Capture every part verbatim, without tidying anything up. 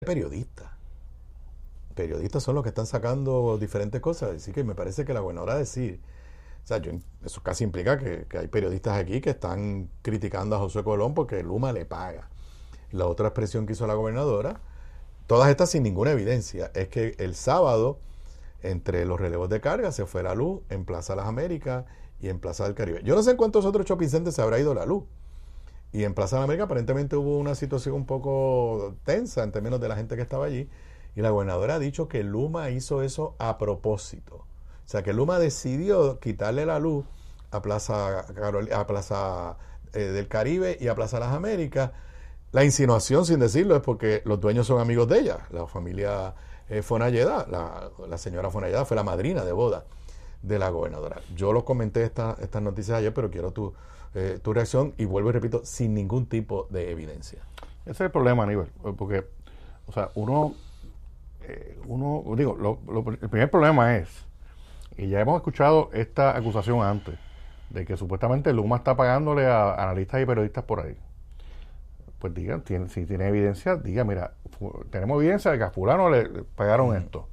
periodistas. Periodistas son los que están sacando diferentes cosas. Así que me parece que la gobernadora decir, o sea, yo, eso casi implica que, que hay periodistas aquí que están criticando a Josué Colón porque Luma le paga. La otra expresión que hizo la gobernadora, todas estas sin ninguna evidencia, es que el sábado, entre los relevos de carga, se fue la luz en Plaza Las Américas y en Plaza del Caribe. Yo no sé en cuántos otros shopping centers se habrá ido la luz. Y en Plaza de la América aparentemente hubo una situación un poco tensa en términos de la gente que estaba allí. Y la gobernadora ha dicho que Luma hizo eso a propósito. O sea, que Luma decidió quitarle la luz a Plaza, Carol, a Plaza eh, del Caribe y a Plaza Las Américas. La insinuación, sin decirlo, es porque los dueños son amigos de ella. La familia eh, Fonalleda, la, la señora Fonalleda fue la madrina de boda de la gobernadora. Yo lo comenté esta, estas noticias ayer, pero quiero tu, eh, tu reacción y vuelvo y repito, sin ningún tipo de evidencia. Ese es el problema, Aníbal, porque, o sea, uno, eh, uno digo, lo, lo, el primer problema es, y ya hemos escuchado esta acusación antes, de que supuestamente Luma está pagándole a analistas y periodistas por ahí. Pues diga, tiene, si tiene evidencia, diga, mira, tenemos evidencia de que a fulano le, le pagaron mm. esto.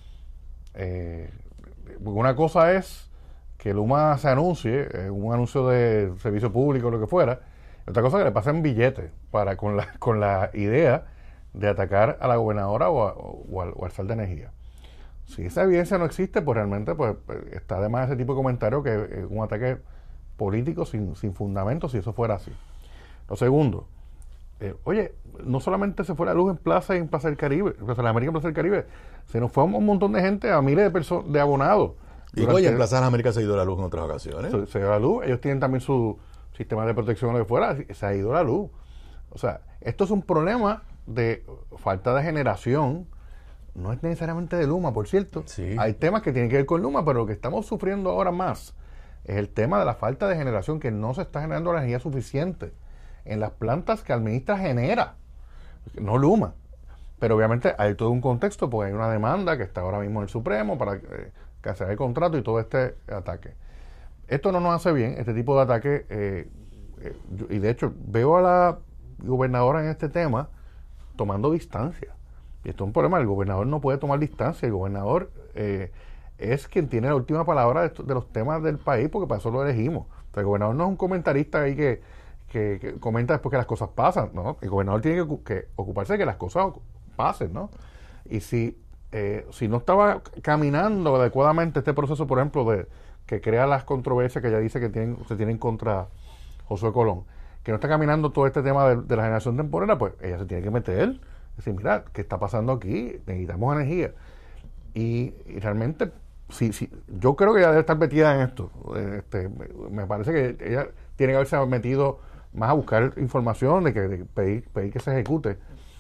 Eh, una cosa es que Luma se anuncie, eh, un anuncio de servicio público o lo que fuera, otra cosa es que le pasen billetes para, con, la, con la idea de atacar a la gobernadora o, a, o, al, o al F E R de Energía. Si esa evidencia no existe, pues realmente pues, está de más ese tipo de comentario que es un ataque político sin, sin fundamento, si eso fuera así. Lo segundo, eh, oye, no solamente se fue la luz en Plaza y en Plaza del Caribe, en Plaza de la América y en Plaza del Caribe, se nos fue un montón de gente, a miles de personas, de abonados. Y oye, en Plaza de las Américas se ha ido la luz en otras ocasiones. Se, se dio la luz, ellos tienen también su sistema de protección o lo que fuera, se ha ido la luz. O sea, esto es un problema de falta de generación, no es necesariamente de Luma, por cierto. Sí. Hay temas que tienen que ver con Luma, pero lo que estamos sufriendo ahora más es el tema de la falta de generación, que no se está generando la energía suficiente en las plantas que Administra genera, no Luma. Pero obviamente hay todo un contexto, porque hay una demanda que está ahora mismo en el Supremo para eh, cancelar el contrato y todo este ataque. Esto no nos hace bien, este tipo de ataque, eh, eh, yo, y de hecho veo a la gobernadora en este tema tomando distancia. Y esto es un problema, el gobernador no puede tomar distancia, el gobernador eh, es quien tiene la última palabra de, de los temas del país, porque para eso lo elegimos. O sea, el gobernador no es un comentarista ahí que, que, que comenta después que las cosas pasan, ¿no? El gobernador tiene que, que ocuparse de que las cosas pasen, ¿no? Y si, eh, si no estaba caminando adecuadamente este proceso, por ejemplo, de que crea las controversias que ella dice que tienen, se tienen contra Josué Colón, que no está caminando todo este tema de, de la generación temporera, pues ella se tiene que meter, decir, mira, ¿qué está pasando aquí? Necesitamos energía. Y, y realmente, sí, sí, yo creo que ella debe estar metida en esto. Este, me, me parece que ella tiene que haberse metido más a buscar información, de que de pedir, pedir que se ejecute.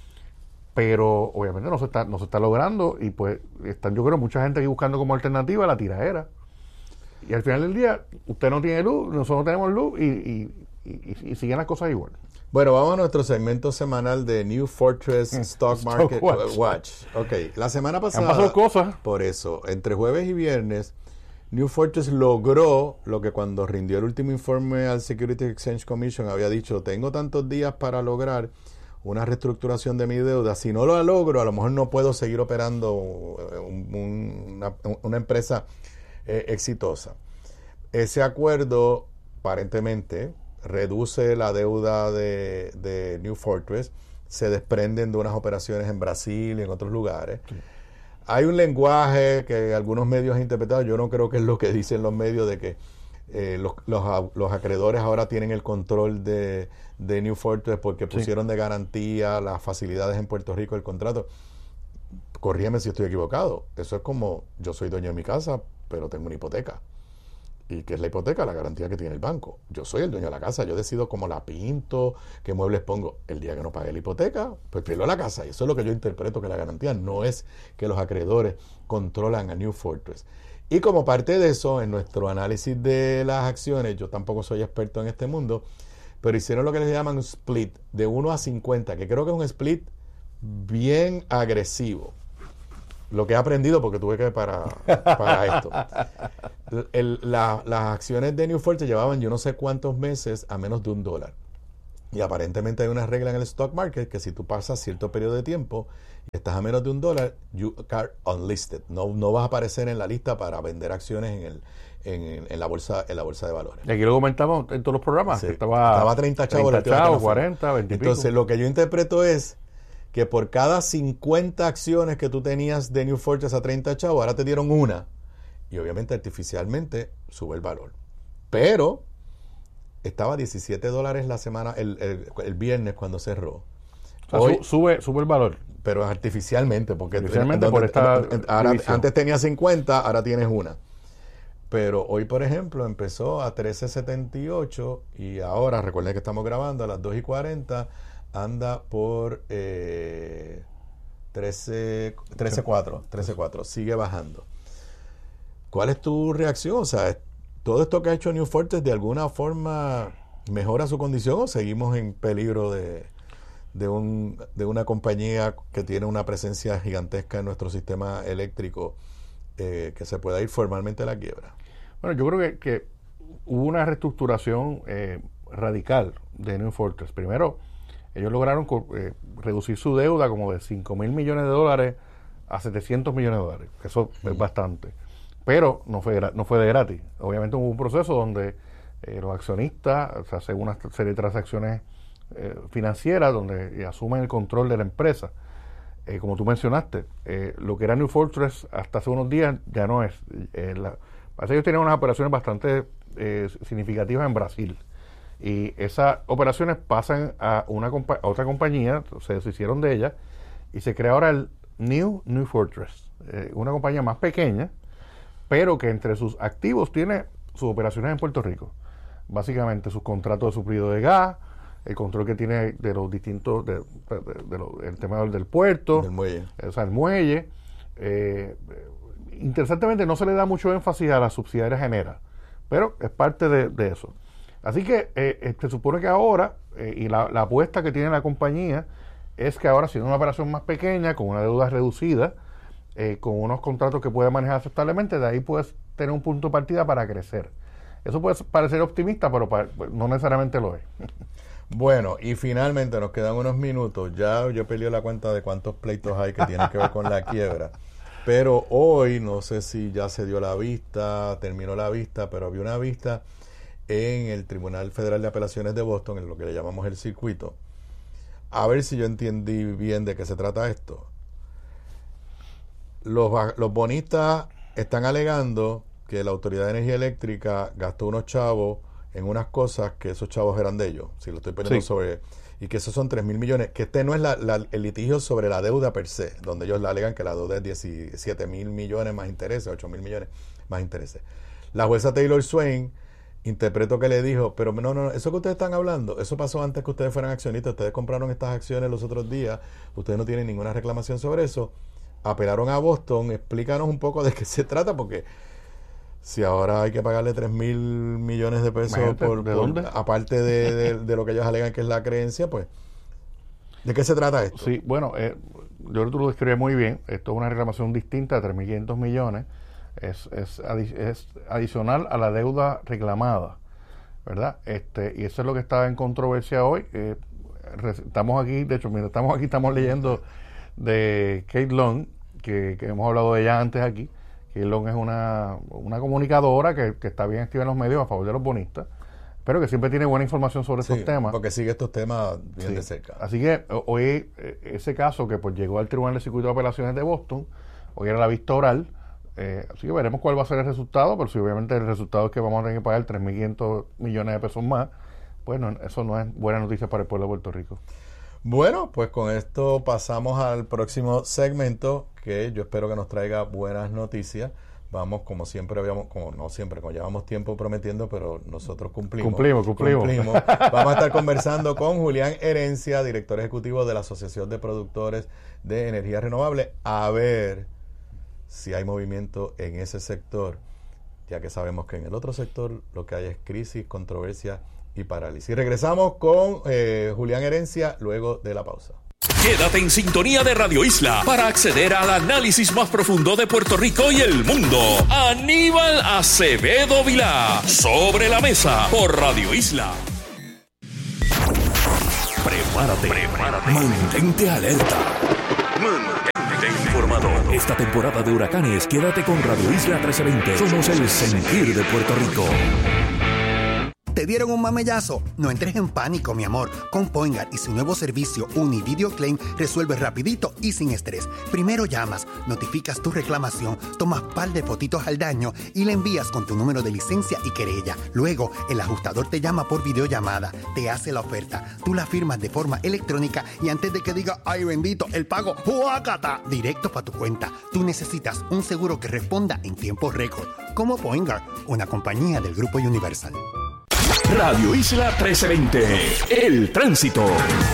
Pero obviamente no se está, no se está logrando, y pues están, yo creo, mucha gente aquí buscando como alternativa la tiradera. Y al final del día, usted no tiene luz, nosotros no tenemos luz, y, y, y, y siguen las cosas igual. Bueno, vamos a nuestro segmento semanal de New Fortress Stock Market Stock Watch. Watch. Ok, la semana pasada, han pasado cosas. Por eso, entre jueves y viernes, New Fortress logró lo que cuando rindió el último informe al Securities Exchange Commission había dicho, tengo tantos días para lograr una reestructuración de mi deuda. Si no lo logro, a lo mejor no puedo seguir operando un, un, una, una empresa eh, exitosa. Ese acuerdo, aparentemente, reduce la deuda de, de New Fortress, se desprenden de unas operaciones en Brasil y en otros lugares. Sí. Hay un lenguaje que algunos medios han interpretado, yo no creo que es lo que dicen los medios, de que eh, los, los, los acreedores ahora tienen el control de, de New Fortress porque pusieron sí. de garantía las facilidades en Puerto Rico, el contrato. Corrígeme si estoy equivocado. Eso es como, yo soy dueño de mi casa, pero tengo una hipoteca. ¿Y qué es la hipoteca? La garantía que tiene el banco. Yo soy el dueño de la casa, yo decido cómo la pinto, qué muebles pongo. El día que no pague la hipoteca, pues pierdo la casa. Y eso es lo que yo interpreto que la garantía no es que los acreedores controlan a New Fortress. Y como parte de eso, en nuestro análisis de las acciones, yo tampoco soy experto en este mundo, pero hicieron lo que les llaman un split de uno a cincuenta, que creo que es un split bien agresivo. Lo que he aprendido porque tuve que para, para esto. El, la, las acciones de New Fortress llevaban yo no sé cuántos meses a menos de un dólar. Y aparentemente hay una regla en el stock market que si tú pasas cierto periodo de tiempo y estás a menos de un dólar, you are unlisted. No, no vas a aparecer en la lista para vender acciones en el en, en la bolsa en la bolsa de valores. Y aquí lo comentamos en todos los programas. Sí, que estaba, estaba treinta chavos. treinta chavos, cuarenta, veinte y pico. Entonces, lo que yo interpreto es que por cada cincuenta acciones que tú tenías de New Fortress a treinta chavos, ahora te dieron una. Y obviamente artificialmente sube el valor. Pero estaba a diecisiete dólares la semana, el, el, el viernes cuando cerró. O sea, Hoy, sube, sube el valor. Pero artificialmente, porque artificialmente donde, por esta ahora, antes tenía cincuenta, ahora tienes una. Pero hoy, por ejemplo, empezó a trece setenta y ocho y ahora, recuerden que estamos grabando a las dos y cuarenta, anda por eh, trece cuatro, trece cuatro, sigue bajando. ¿Cuál es tu reacción? O sea, ¿todo esto que ha hecho New Fortress de alguna forma mejora su condición o seguimos en peligro de, de, un, de una compañía que tiene una presencia gigantesca en nuestro sistema eléctrico eh, que se pueda ir formalmente a la quiebra? Bueno, yo creo que, que hubo una reestructuración eh, radical de New Fortress. Primero, ellos lograron eh, reducir su deuda como de cinco mil millones de dólares a setecientos millones de dólares. Eso sí. Es bastante. Pero no fue no fue de gratis. Obviamente hubo un proceso donde eh, los accionistas o sea, hacen una serie de transacciones eh, financieras donde asumen el control de la empresa. Eh, como tú mencionaste, eh, lo que era New Fortress hasta hace unos días ya no es. Eh, la, parece que ellos tenían unas operaciones bastante eh, significativas en Brasil. Y esas operaciones pasan a, una compa- a otra compañía, se deshicieron de ella, y se crea ahora el New New Fortress, eh, una compañía más pequeña, pero que entre sus activos tiene sus operaciones en Puerto Rico. Básicamente sus contratos de suplido de gas, el control que tiene de los distintos, de, de, de, de lo, el tema del, del puerto, del muelle. O sea, el muelle. Eh, interesantemente no se le da mucho énfasis a la subsidiaria Genera, pero es parte de, de eso. Así que eh, se supone que ahora, eh, y la, la apuesta que tiene la compañía, es que ahora, siendo una operación más pequeña, con una deuda reducida, eh, con unos contratos que puede manejar aceptablemente, de ahí puedes tener un punto de partida para crecer. Eso puede parecer optimista, pero para, no necesariamente lo es. Bueno, y finalmente nos quedan unos minutos. Ya yo peleé la cuenta de cuántos pleitos hay que tienen que ver con la quiebra. Pero hoy, no sé si ya se dio la vista, terminó la vista, pero había una vista en el Tribunal Federal de Apelaciones de Boston, en lo que le llamamos el circuito. A ver si yo entendí bien de qué se trata esto. Los, los bonistas están alegando que la Autoridad de Energía Eléctrica gastó unos chavos en unas cosas que esos chavos eran de ellos, si lo estoy poniendo sí. sobre, y que esos son tres mil millones, que este no es la, la, el litigio sobre la deuda per se, donde ellos alegan que la deuda es diecisiete mil millones más intereses, ocho mil millones más intereses. La jueza Taylor Swain interpretó que le dijo, pero no, no, eso que ustedes están hablando, eso pasó antes que ustedes fueran accionistas, ustedes compraron estas acciones los otros días, ustedes no tienen ninguna reclamación sobre eso, apelaron a Boston, explícanos un poco de qué se trata, porque si ahora hay que pagarle tres mil millones de pesos Imagínate, por, ¿de por dónde? aparte de, de, de lo que ellos alegan que es la creencia, pues, ¿de qué se trata esto? Sí, bueno, eh, yo creo que tú lo describes muy bien. Esto es una reclamación distinta de tres mil quinientos millones. Es, es, adi- es adicional a la deuda reclamada, ¿verdad? Este, y eso es lo que está en controversia hoy. Eh, re- estamos aquí, de hecho, mientras estamos aquí, estamos leyendo de Kate Long, que, que hemos hablado de ella antes aquí. Kate Long es una, una comunicadora que, que está bien activa en los medios a favor de los bonistas, pero que siempre tiene buena información sobre Sí, estos temas. porque sigue estos temas bien Sí. de cerca. Así que o- hoy eh, ese caso que pues llegó al Tribunal de Circuito de Apelaciones de Boston, hoy era la vista oral, eh, así que veremos cuál va a ser el resultado, pero si obviamente el resultado es que vamos a tener que pagar tres mil quinientos millones de pesos más, pues no, eso no es buena noticia para el pueblo de Puerto Rico. Bueno, pues con esto pasamos al próximo segmento, que yo espero que nos traiga buenas noticias. Vamos, como siempre habíamos, como no siempre, como llevamos tiempo prometiendo, pero nosotros cumplimos. Cumplimos, cumplimos. cumplimos. Vamos a estar conversando con Julián Herencia, director ejecutivo de la Asociación de Productores de Energía Renovable, a ver si hay movimiento en ese sector, ya que sabemos que en el otro sector lo que hay es crisis, controversia y parálisis. Y regresamos con eh, Julián Herencia luego de la pausa. Quédate en sintonía de Radio Isla para acceder al análisis más profundo de Puerto Rico y el mundo. Aníbal Acevedo Vilá, Sobre la Mesa, por Radio Isla. Prepárate. Prepárate. Mantente alerta. Mantente informado. Esta temporada de huracanes, quédate con Radio Isla trece veinte. Somos el sentir de Puerto Rico. ¿Te dieron un mamellazo? No entres en pánico, mi amor. Con Poingar y su nuevo servicio Univideo Claim resuelves rapidito y sin estrés. Primero llamas, notificas tu reclamación, tomas par de fotitos al daño y le envías con tu número de licencia y querella. Luego, el ajustador te llama por videollamada, te hace la oferta, tú la firmas de forma electrónica y antes de que diga, ¡ay bendito! El pago, ¡huácata! Directo para tu cuenta. Tú necesitas un seguro que responda en tiempo récord. Como Poingar, una compañía del Grupo Universal. Radio Isla trece veinte, el tránsito.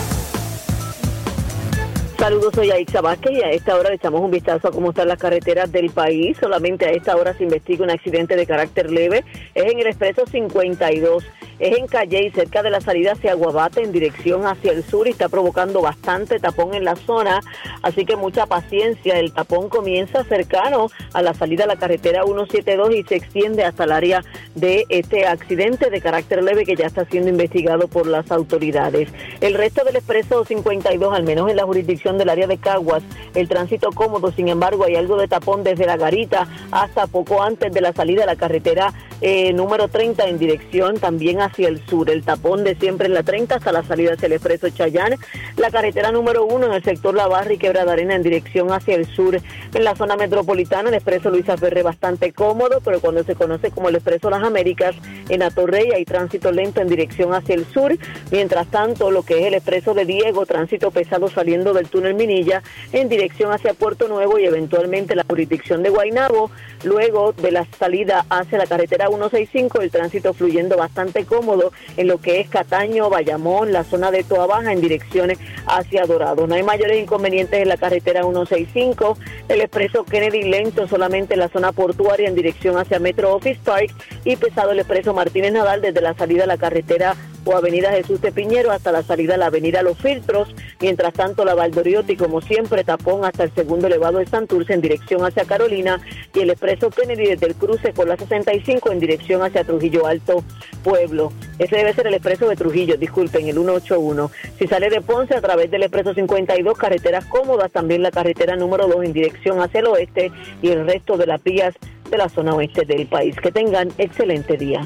Saludos, soy Aixa Vázquez y a esta hora le echamos un vistazo a cómo están las carreteras del país. Solamente a esta hora se investiga un accidente de carácter leve. Es en el expreso cincuenta y dos. Es en Calley, cerca de la salida hacia Aguabate, en dirección hacia el sur, y está provocando bastante tapón en la zona, así que mucha paciencia. El tapón comienza cercano a la salida a la carretera ciento setenta y dos y se extiende hasta el área de este accidente de carácter leve que ya está siendo investigado por las autoridades. El resto del expreso cincuenta y dos, al menos en la jurisdicción del área de Caguas, el tránsito cómodo. Sin embargo, hay algo de tapón desde La Garita hasta poco antes de la salida a la carretera eh, número treinta en dirección también hacia el sur. El tapón de siempre en la treinta hasta la salida hacia el expreso Chayán. La carretera número uno en el sector La Barra y Quebrada Arena en dirección hacia el sur. En la zona metropolitana, el expreso Luisa Ferré bastante cómodo, pero cuando se conoce como el expreso Las Américas, en Atorrey hay tránsito lento en dirección hacia el sur. Mientras tanto, lo que es el expreso de Diego, tránsito pesado saliendo del túnel Minilla en dirección hacia Puerto Nuevo y eventualmente la jurisdicción de Guaynabo. Luego de la salida hacia la carretera ciento sesenta y cinco, el tránsito fluyendo bastante cómodo en lo que es Cataño, Bayamón, la zona de Toa Baja en direcciones hacia Dorado. No hay mayores inconvenientes en la carretera ciento sesenta y cinco, el expreso Kennedy lento solamente en la zona portuaria en dirección hacia Metro Office Park y pesado el expreso Martínez Nadal desde la salida a la carretera o avenida Jesús de Piñero hasta la salida a la avenida Los Filtros. Mientras tanto, la Valdoriotti, como siempre, tapón hasta el segundo elevado de Santurce en dirección hacia Carolina y el expreso Kennedy desde el cruce por la sesenta y cinco en dirección hacia Trujillo Alto Pueblo. Ese debe ser el expreso de Trujillo, disculpen, el ciento ochenta y uno. Si sale de Ponce a través del expreso cincuenta y dos, carreteras cómodas, también la carretera número dos en dirección hacia el oeste y el resto de las vías de la zona oeste del país. Que tengan excelente día.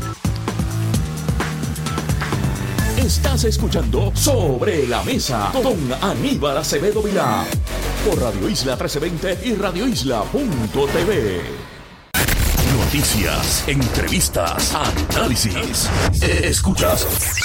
Estás escuchando Sobre la Mesa con Aníbal Acevedo Vilá por Radio Isla trece veinte y Radio Isla punto t v. Noticias, entrevistas, análisis. Escuchas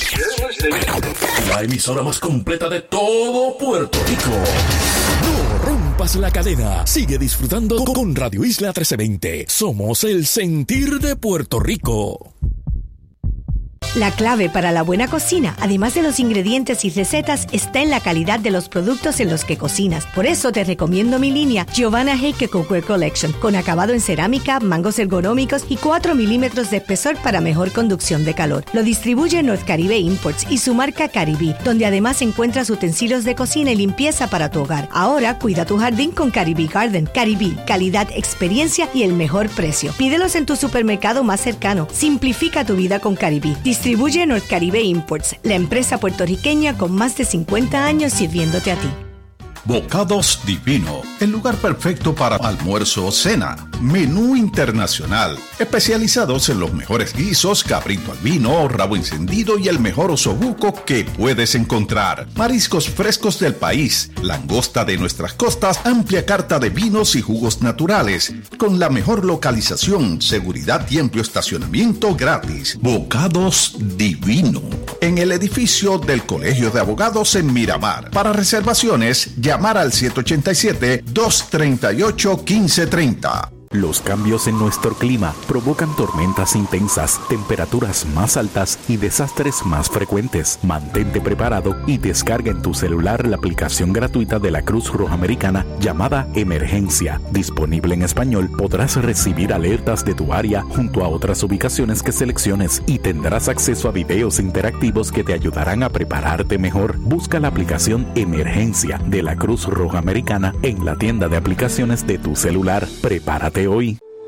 la emisora más completa de todo Puerto Rico. No rompas la cadena. Sigue disfrutando con Radio Isla trece veinte. Somos el sentir de Puerto Rico. La clave para la buena cocina, además de los ingredientes y recetas, está en la calidad de los productos en los que cocinas. Por eso te recomiendo mi línea Giovanna Heike Cookware Collection, con acabado en cerámica, mangos ergonómicos y cuatro milímetros de espesor para mejor conducción de calor. Lo distribuye North Caribe Imports y su marca Caribí, donde además encuentras utensilios de cocina y limpieza para tu hogar. Ahora cuida tu jardín con Caribí Garden. Caribí, calidad, experiencia y el mejor precio. Pídelos en tu supermercado más cercano. Simplifica tu vida con Caribí. Distribuye North Caribe Imports, la empresa puertorriqueña con más de cincuenta años sirviéndote a ti. Bocados Divino, el lugar perfecto para almuerzo o cena. Menú internacional, especializados en los mejores guisos, cabrito al vino, rabo encendido y el mejor osobuco que puedes encontrar. Mariscos frescos del país, langosta de nuestras costas, amplia carta de vinos y jugos naturales, con la mejor localización, seguridad y amplio estacionamiento gratis. Bocados Divino, en el edificio del Colegio de Abogados en Miramar. Para reservaciones, llamar al siete ocho siete, dos tres ocho, uno cinco tres cero. Los cambios en nuestro clima provocan tormentas intensas, temperaturas más altas y desastres más frecuentes. Mantente preparado y descarga en tu celular la aplicación gratuita de la Cruz Roja Americana llamada Emergencia. Disponible en español, podrás recibir alertas de tu área junto a otras ubicaciones que selecciones y tendrás acceso a videos interactivos que te ayudarán a prepararte mejor. Busca la aplicación Emergencia de la Cruz Roja Americana en la tienda de aplicaciones de tu celular. Prepárate hoy.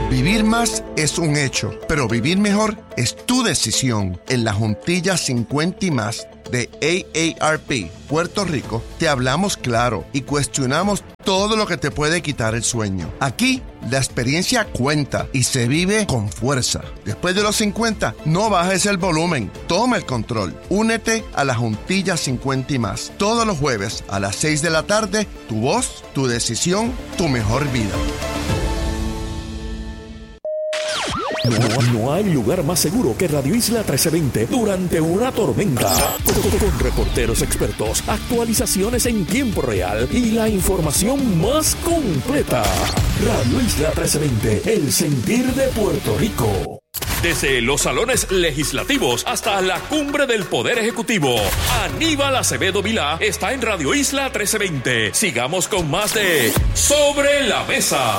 Vivir más es un hecho, pero vivir mejor es tu decisión. En la Juntilla cincuenta y más de A A R P Puerto Rico, te hablamos claro y cuestionamos todo lo que te puede quitar el sueño. Aquí, la experiencia cuenta y se vive con fuerza. Después de los cincuenta, no bajes el volumen, toma el control. Únete a la Juntilla cincuenta y más. Todos los jueves a las seis de la tarde, tu voz, tu decisión, tu mejor vida. No, no hay lugar más seguro que Radio Isla trece veinte durante una tormenta. Con, con reporteros expertos, actualizaciones en tiempo real y la información más completa. Radio Isla trece veinte, el sentir de Puerto Rico. Desde los salones legislativos hasta la cumbre del Poder Ejecutivo, Aníbal Acevedo Vilá está en Radio Isla trece veinte. Sigamos con más de Sobre la Mesa.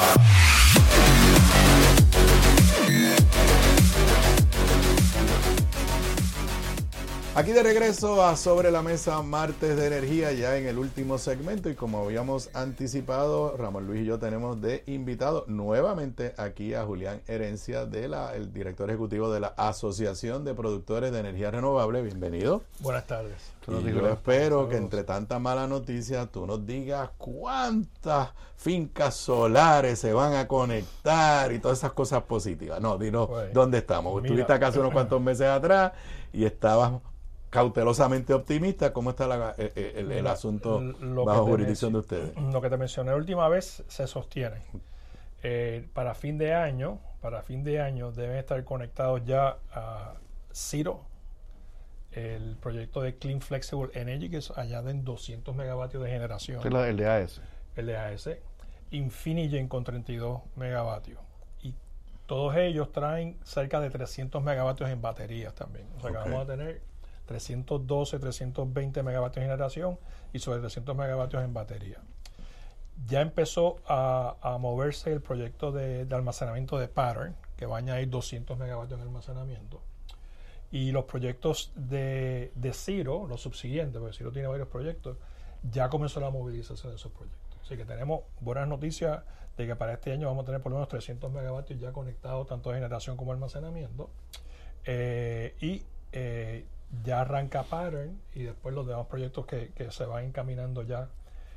Aquí de regreso a Sobre la Mesa, martes de energía, ya en el último segmento, y como habíamos anticipado, Ramón Luis y yo tenemos de invitado nuevamente aquí a Julián Herencia, de la, el director ejecutivo de la Asociación de Productores de Energía Renovable. Bienvenido. Buenas tardes. Y yo espero que entre tanta mala noticia tú nos digas cuántas fincas solares se van a conectar y todas esas cosas positivas. No, dinos pues, dónde estamos. Mira, estuviste acá hace unos cuantos meses atrás y estabas cautelosamente optimista. ¿Cómo está la, el, el, el asunto lo bajo jurisdicción de ustedes? Lo que te mencioné la última vez se sostiene. Eh, para fin de año, para fin de año deben estar conectados ya a Ciro, el proyecto de Clean Flexible Energy, que es allá de doscientos megavatios de generación. Sí, el de A S. El de A S. Infinigen con treinta y dos megavatios. Y todos ellos traen cerca de trescientos megavatios en baterías también. O sea, okay, que vamos a tener trescientos doce, trescientos veinte megavatios de generación y sobre trescientos megavatios en batería. Ya empezó a, a moverse el proyecto de, de almacenamiento de Pattern, que va a añadir doscientos megavatios en almacenamiento. Y los proyectos de, de Ciro, los subsiguientes, porque Ciro tiene varios proyectos, ya comenzó la movilización de esos proyectos. Así que tenemos buenas noticias de que para este año vamos a tener por lo menos trescientos megavatios ya conectados, tanto de generación como almacenamiento. Eh, y eh, ya arranca Pattern y después los demás proyectos que, que se van encaminando ya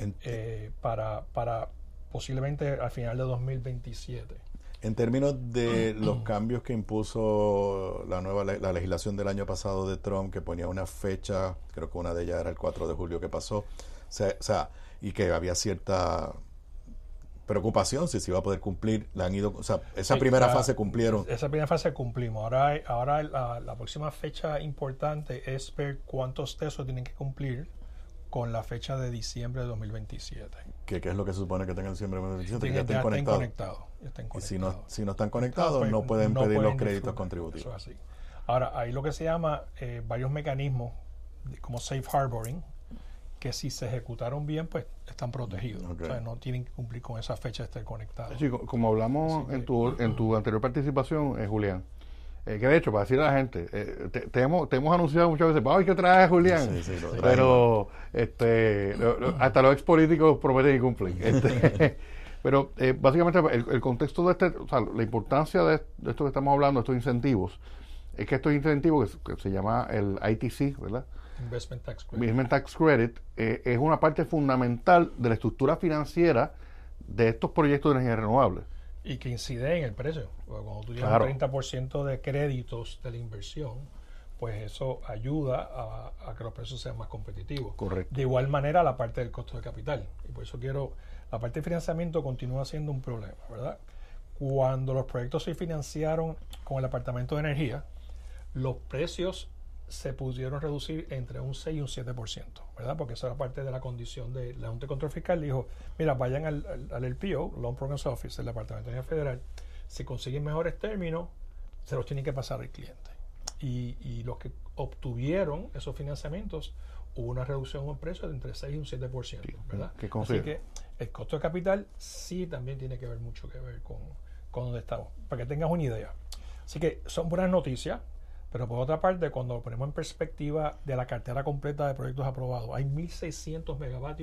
eh, para, para posiblemente al final de dos mil veintisiete. En términos de los cambios que impuso la nueva la legislación del año pasado de Trump, que ponía una fecha, creo que una de ellas era el cuatro de julio que pasó, o sea, o sea y que había cierta preocupación si se iba a poder cumplir, la han ido, o sea, esa sí, primera la, fase cumplieron. Esa primera fase cumplimos. Ahora hay, ahora la, la próxima fecha importante es ver cuántos tesos tienen que cumplir con la fecha de diciembre de dos mil veintisiete. ¿Qué, qué es lo que se supone que tengan en diciembre de dos mil veintisiete? Sí, que ya, ya estén conectados. conectados. Ya estén conectados. Y si no, si no están conectados, pues, no pueden no pedir pueden los créditos disfrutar. Contributivos. Eso es así. Ahora, hay lo que se llama eh, varios mecanismos de, como safe harboring, que si se ejecutaron bien, pues están protegidos. Okay. O sea, no tienen que cumplir con esa fecha de estar conectados. Sí, como hablamos que, en tu en tu anterior participación, eh, Julián, eh, que de hecho, para decirle a la gente, eh, te, te, hemos, te hemos anunciado muchas veces, vamos a ver qué trae Julián, sí, sí, lo pero este, lo, lo, hasta los ex políticos prometen y cumplen. Este, pero eh, básicamente el, el contexto de este, o sea, la importancia de, de esto que estamos hablando, estos incentivos, es que estos incentivos que, que se llama el I T C, ¿verdad? Investment Tax Credit, Investment Tax Credit eh, es una parte fundamental de la estructura financiera de estos proyectos de energía renovable. Y que incide en el precio. Porque cuando tú llevas claro. un treinta por ciento de créditos de la inversión, pues eso ayuda a, a que los precios sean más competitivos. Correcto. De igual manera la parte del costo de capital. Y por eso quiero, la parte de financiamiento continúa siendo un problema, ¿verdad? Cuando los proyectos se financiaron con el Departamento de Energía, los precios se pudieron reducir entre un seis y un siete por ciento, ¿verdad? Porque eso era parte de la condición de la Junta de Control Fiscal. Dijo, mira, vayan al, al, al L P O, Loan Programs Office, del Departamento de Energía Federal, si consiguen mejores términos, se los tienen que pasar al cliente. Y, y los que obtuvieron esos financiamientos, hubo una reducción en precio de entre seis y un siete por ciento, ¿verdad? ¿Qué Así que el costo de capital sí también tiene que ver mucho que ver con, con dónde estamos, para que tengas una idea. Así que son buenas noticias. Pero por otra parte, cuando lo ponemos en perspectiva de la cartera completa de proyectos aprobados, hay mil seiscientos megavatios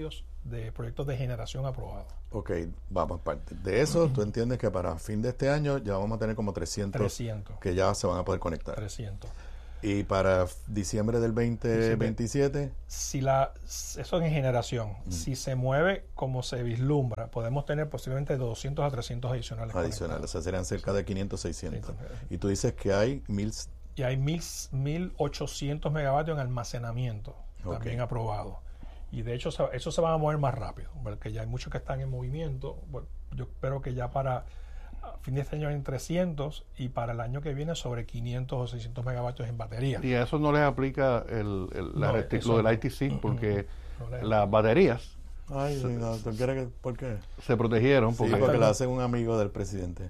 de proyectos de generación aprobados. Ok, vamos parte. De eso, tú entiendes que para fin de este año ya vamos a tener como trescientos, trescientos que ya se van a poder conectar. trescientos. Y para f- diciembre del veinte veintisiete, Si la, eso es en generación. Mm. Si se mueve como se vislumbra, podemos tener posiblemente de doscientos a trescientos adicionales. adicionales, o sea, serían cerca de quinientos, seiscientos. Sí, Y tú dices que hay mil... Y hay mil ochocientos megavatios en almacenamiento también Ok. aprobados. Y de hecho, se- eso se va a mover más rápido, porque ya hay muchos que están en movimiento. Bueno, yo espero que ya para ah, fin de este año en trescientos y para el año que viene sobre quinientos o seiscientos megavatios en batería. Y a eso no les aplica el, el, la No, restri- eso lo del no. I T C, porque No le- las baterías Ay, no, ¿tú quieres que, ¿por qué? se protegieron. Sí, Porque, porque lo hace un amigo del presidente.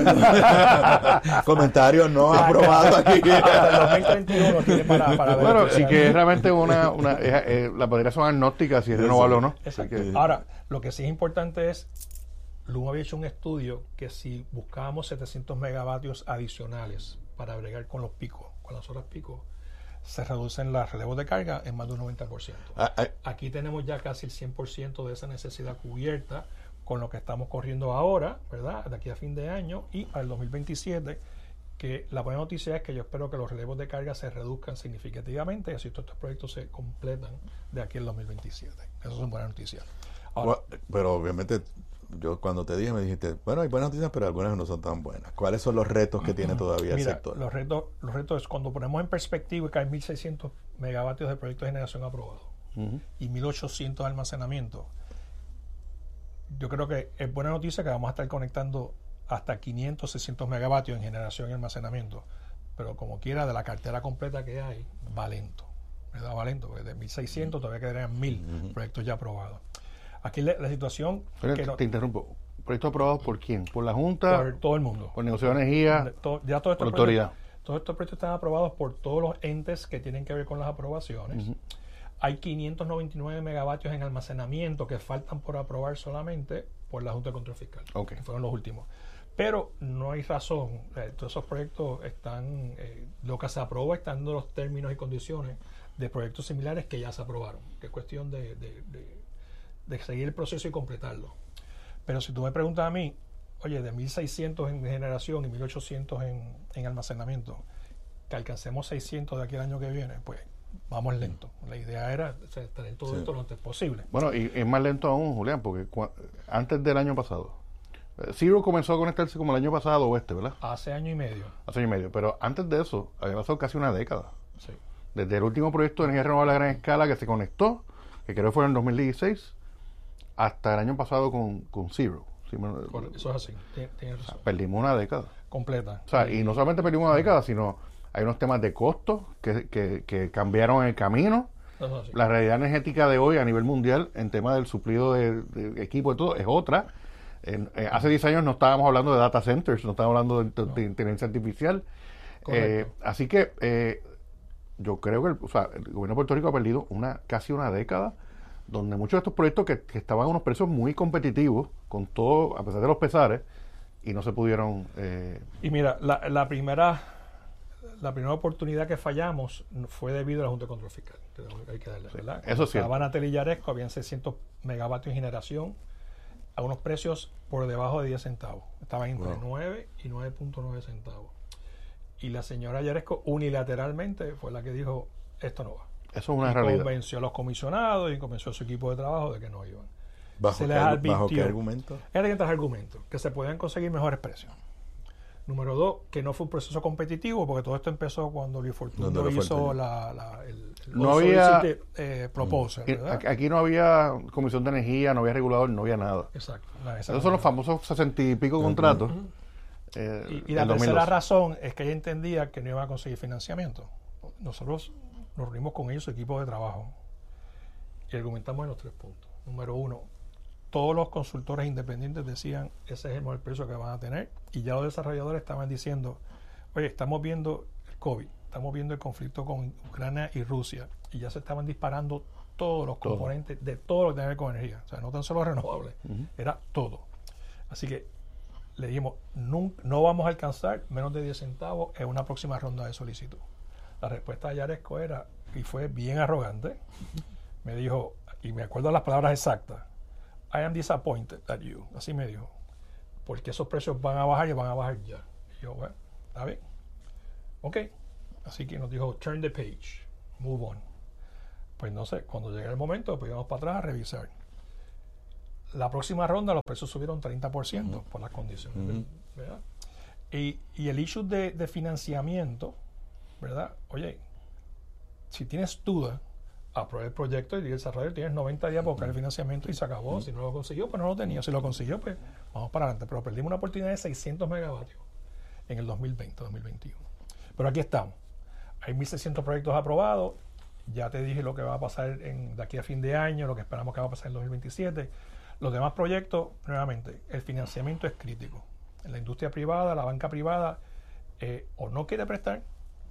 Hasta el, Comentarios no aprobados aquí. hasta el dos mil treinta y uno tiene para, para ver. bueno, y que es realmente una... una es- eh, las baterías son agnósticas si es renovable o no. Así Exacto. que- Ahora, lo que sí es importante es, Luma había hecho un estudio que si buscábamos setecientos megavatios adicionales para bregar con los picos, con las horas pico, se reducen los relevos de carga en más de un noventa por ciento. Ah, ah, Aquí tenemos ya casi el cien por ciento de esa necesidad cubierta con lo que estamos corriendo ahora, ¿verdad? De aquí a fin de año y al dos mil veintisiete, que la buena noticia es que yo espero que los relevos de carga se reduzcan significativamente y así todos estos proyectos se completan de aquí al dos mil veintisiete. Eso es una buena noticia. Ahora, Bueno, pero obviamente yo cuando te dije me dijiste, bueno, hay buenas noticias, pero algunas no son tan buenas. ¿Cuáles son los retos que tiene todavía el mira, sector? los retos, los retos es cuando ponemos en perspectiva que hay mil seiscientos megavatios de proyectos de generación aprobados Ujú. y mil ochocientos de almacenamiento. Yo creo que es buena noticia que vamos a estar conectando hasta quinientos, seiscientos megavatios en generación y almacenamiento, pero como quiera, de la cartera completa que hay, va lento, ¿verdad? Va lento, porque de mil seiscientos todavía quedarían mil proyectos ya aprobados. Aquí la, la situación Pero que te, no- te interrumpo. ¿Proyectos aprobados por quién? ¿Por la Junta? por todo el mundo. ¿Por negociación de energía? De to- ya todos por estos autoridad. proyectos, todos estos proyectos están aprobados por todos los entes que tienen que ver con las aprobaciones. Hay quinientos noventa y nueve megavatios en almacenamiento que faltan por aprobar solamente por la Junta de Control Fiscal, Ok. que fueron los últimos. Pero no hay razón. Eh, todos esos proyectos están, eh, lo que se aprobó están dando los términos y condiciones de proyectos similares que ya se aprobaron, que es cuestión de, de, de, de seguir el proceso y completarlo. Pero si tú me preguntas a mí, oye, de mil seiscientos en generación y mil ochocientos en, en almacenamiento, que alcancemos seiscientos de aquí al año que viene, pues vamos lento. La idea era, o sea, tener todo Sí. esto lo antes posible. Bueno, y es más lento aún, Julián, porque cua- antes del año pasado, eh, Zero comenzó a conectarse como el año pasado o este, ¿verdad? Hace año y medio. Hace año y medio. Pero antes de eso, había pasado casi una década. Sí. Desde el último proyecto de energía renovable a gran escala que se conectó, que creo que fue en el dos mil dieciséis, hasta el año pasado con, con Zero. Sí, me- Correcto, eso es así. Tien- Tienes razón. perdimos una década. Completa. O sea, y no solamente perdimos una década, sino hay unos temas de costos que, que, que cambiaron en el camino. Eso es así. La realidad energética de hoy a nivel mundial, en tema del suplido de, de equipo y todo, es otra. En- eh, hace diez años no estábamos hablando de data centers, no estábamos hablando de, de inteligencia artificial. Eh, Correcto. así que eh, yo creo que el, o sea, el gobierno de Puerto Rico ha perdido una casi una década donde muchos de estos proyectos que, que estaban a unos precios muy competitivos, con todo, a pesar de los pesares, y no se pudieron... Eh, Y mira, la, la primera la primera oportunidad que fallamos fue debido a la Junta de Control Fiscal. Hay que darle, ¿verdad? eso es cierto. Estaban Anatel y Yaresco, habían seiscientos megavatios en generación a unos precios por debajo de diez centavos. Estaban entre Wow. nueve y nueve punto nueve centavos. Y la señora Yaresco unilateralmente fue la que dijo, esto no va. eso es una Y realidad. convenció a los comisionados y convenció a su equipo de trabajo de que no iban. ¿Bajo, se qué, les bajo advirtió. qué argumento? Eran tres argumentos, que se podían conseguir mejores precios. Número dos, que no fue un proceso competitivo, porque todo esto empezó cuando Luis Fortuño Cuando Luis hizo Fortuño. la, la- el, el No había- unsolicited, eh, proposal, Y ¿verdad? aquí- Aquí no había comisión de energía, no había regulador, no había nada. Exacto. La- esa Esos son los famosos sesenta y pico contratos. eh, Y, y del la dos mil tercera doce. razón es que ella entendía que no iba a conseguir financiamiento. Nosotros nos reunimos con ellos, su equipo de trabajo, y argumentamos en los tres puntos. Número uno, todos los consultores independientes decían ese es el mejor precio que van a tener, y ya los desarrolladores estaban diciendo, oye, estamos viendo el COVID, estamos viendo el conflicto con Ucrania y Rusia, y ya se estaban disparando todos los Todo. componentes de todo lo que tiene que ver con energía, o sea, no tan solo renovables, era todo. Así que le dijimos, "Nun- no vamos a alcanzar menos de diez centavos en una próxima ronda de solicitud". La respuesta de Yaresco era, y fue bien arrogante, me dijo, y me acuerdo las palabras exactas, I am disappointed at you, así me dijo, porque esos precios van a bajar y van a bajar ya. Y yo, bueno, está bien, ok, así que nos dijo, turn the page, move on. Pues no sé, cuando llegue el momento, pues íbamos para atrás a revisar. La próxima ronda los precios subieron treinta por ciento uh-huh. por las condiciones, uh-huh. ¿verdad? Y, y el issue de, de financiamiento, ¿verdad? Oye, si tienes duda, aprueba el proyecto y el desarrollador tienes noventa días para buscar el financiamiento y se acabó. Uh-huh. Si no lo consiguió, pues no lo tenía. Si lo consiguió, pues vamos para adelante. Pero perdimos una oportunidad de seiscientos megavatios en el dos mil veinte, dos mil veintiuno. Pero aquí estamos. Hay mil seiscientos proyectos aprobados. Ya te dije lo que va a pasar en, de aquí a fin de año, lo que esperamos que va a pasar en el dos mil veintisiete. Los demás proyectos, nuevamente, el financiamiento es crítico. En la industria privada, la banca privada, eh, o no quiere prestar,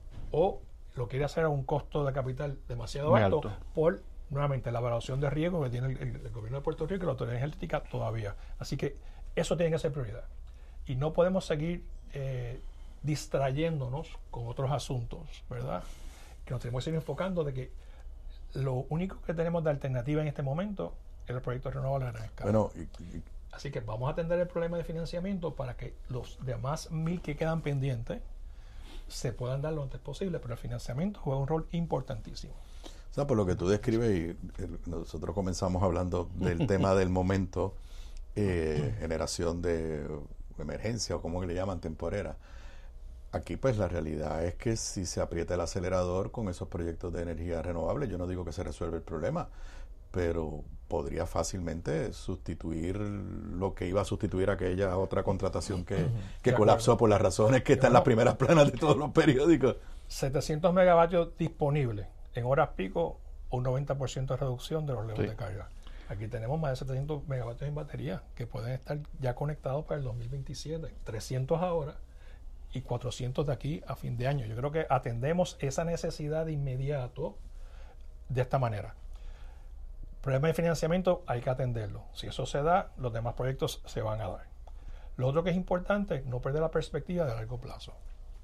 o lo quiere hacer a un costo de capital demasiado alto, alto por, nuevamente, la evaluación de riesgo que tiene el, el, el gobierno de Puerto Rico y la autoridad energética todavía. Así que eso tiene que ser prioridad. Y no podemos seguir eh, distrayéndonos con otros asuntos, ¿verdad? Que nos tenemos que seguir enfocando de que lo único que tenemos de alternativa en este momento es el proyecto renovable a gran escala. Bueno, y, y, Así que vamos a atender el problema de financiamiento para que los demás mil que quedan pendientes se puedan dar lo antes posible, pero el financiamiento juega un rol importantísimo. O sea, por lo que tú describes, y eh, nosotros comenzamos hablando del tema del momento, eh, generación de emergencia, o como le llaman, temporera. Aquí pues la realidad es que si se aprieta el acelerador con esos proyectos de energía renovable, yo no digo que se resuelve el problema, pero podría fácilmente sustituir lo que iba a sustituir aquella otra contratación que, que colapsó por las razones que están en las primeras planas de todos los periódicos. setecientos megavatios disponibles en horas pico, un noventa por ciento de reducción de los levels sí. de carga. Aquí tenemos más de setecientos megavatios en batería que pueden estar ya conectados para el dos mil veintisiete, trescientos ahora y cuatrocientos de aquí a fin de año. Yo creo que atendemos esa necesidad de inmediato de esta manera. Problema de financiamiento hay que atenderlo. Si eso se da, los demás proyectos se van a dar. Lo otro que es importante es no perder la perspectiva de largo plazo.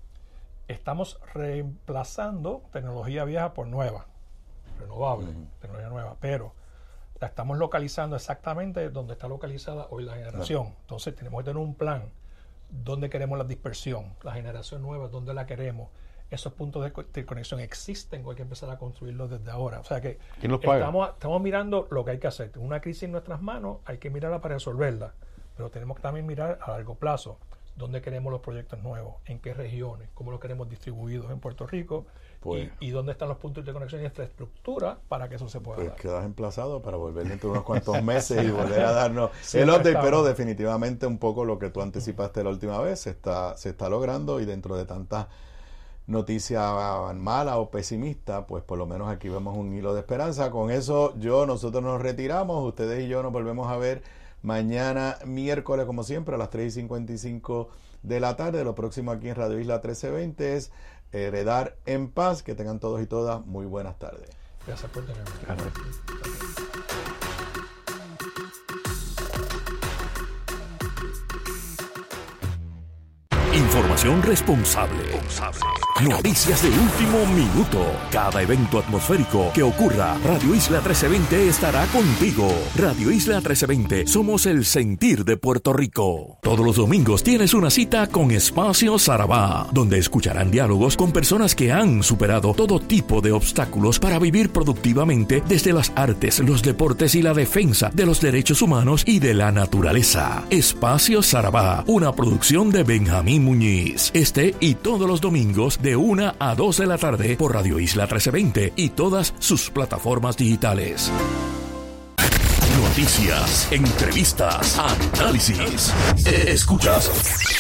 Estamos reemplazando tecnología vieja por nueva, renovable, uh-huh. tecnología nueva, pero la estamos localizando exactamente donde está localizada hoy la generación. Uh-huh. Entonces tenemos que tener un plan. ¿Dónde queremos la dispersión? La generación nueva, ¿dónde la queremos? Esos puntos de, de conexión existen, hay que empezar a construirlos desde ahora. O sea que estamos, estamos mirando lo que hay que hacer. Una crisis en nuestras manos, hay que mirarla para resolverla, pero tenemos que también mirar a largo plazo. ¿Dónde queremos los proyectos nuevos? ¿En qué regiones? ¿Cómo los queremos distribuidos en Puerto Rico? Pues, y, ¿Y dónde están los puntos de conexión y infraestructura para que eso se pueda pues dar? Quedas emplazado para volver dentro de unos cuantos meses y volver a darnos el update, pero definitivamente un poco lo que tú anticipaste la última vez se está, se está logrando, y dentro de tantas noticias malas o pesimistas, pues por lo menos aquí vemos un hilo de esperanza. Con eso yo, nosotros nos retiramos, ustedes y yo nos volvemos a ver mañana miércoles, como siempre, a las tres y cincuenta y cinco de la tarde. Lo próximo aquí en Radio Isla trece veinte es Heredar en Paz. Que tengan todos y todas muy buenas tardes. Gracias por tenerme. Gracias. Información responsable. Noticias de último minuto. Cada evento atmosférico que ocurra, Radio Isla trece veinte estará contigo. Radio Isla trece veinte, somos el sentir de Puerto Rico. Todos los domingos tienes una cita con Espacio Sarabá, donde escucharán diálogos con personas que han superado todo tipo de obstáculos para vivir productivamente desde las artes, los deportes y la defensa de los derechos humanos y de la naturaleza. Espacio Sarabá, una producción de Benjamín Muñiz. Este y todos los domingos de una a dos de la tarde por Radio Isla trece veinte y todas sus plataformas digitales. Noticias, entrevistas, análisis. Escuchas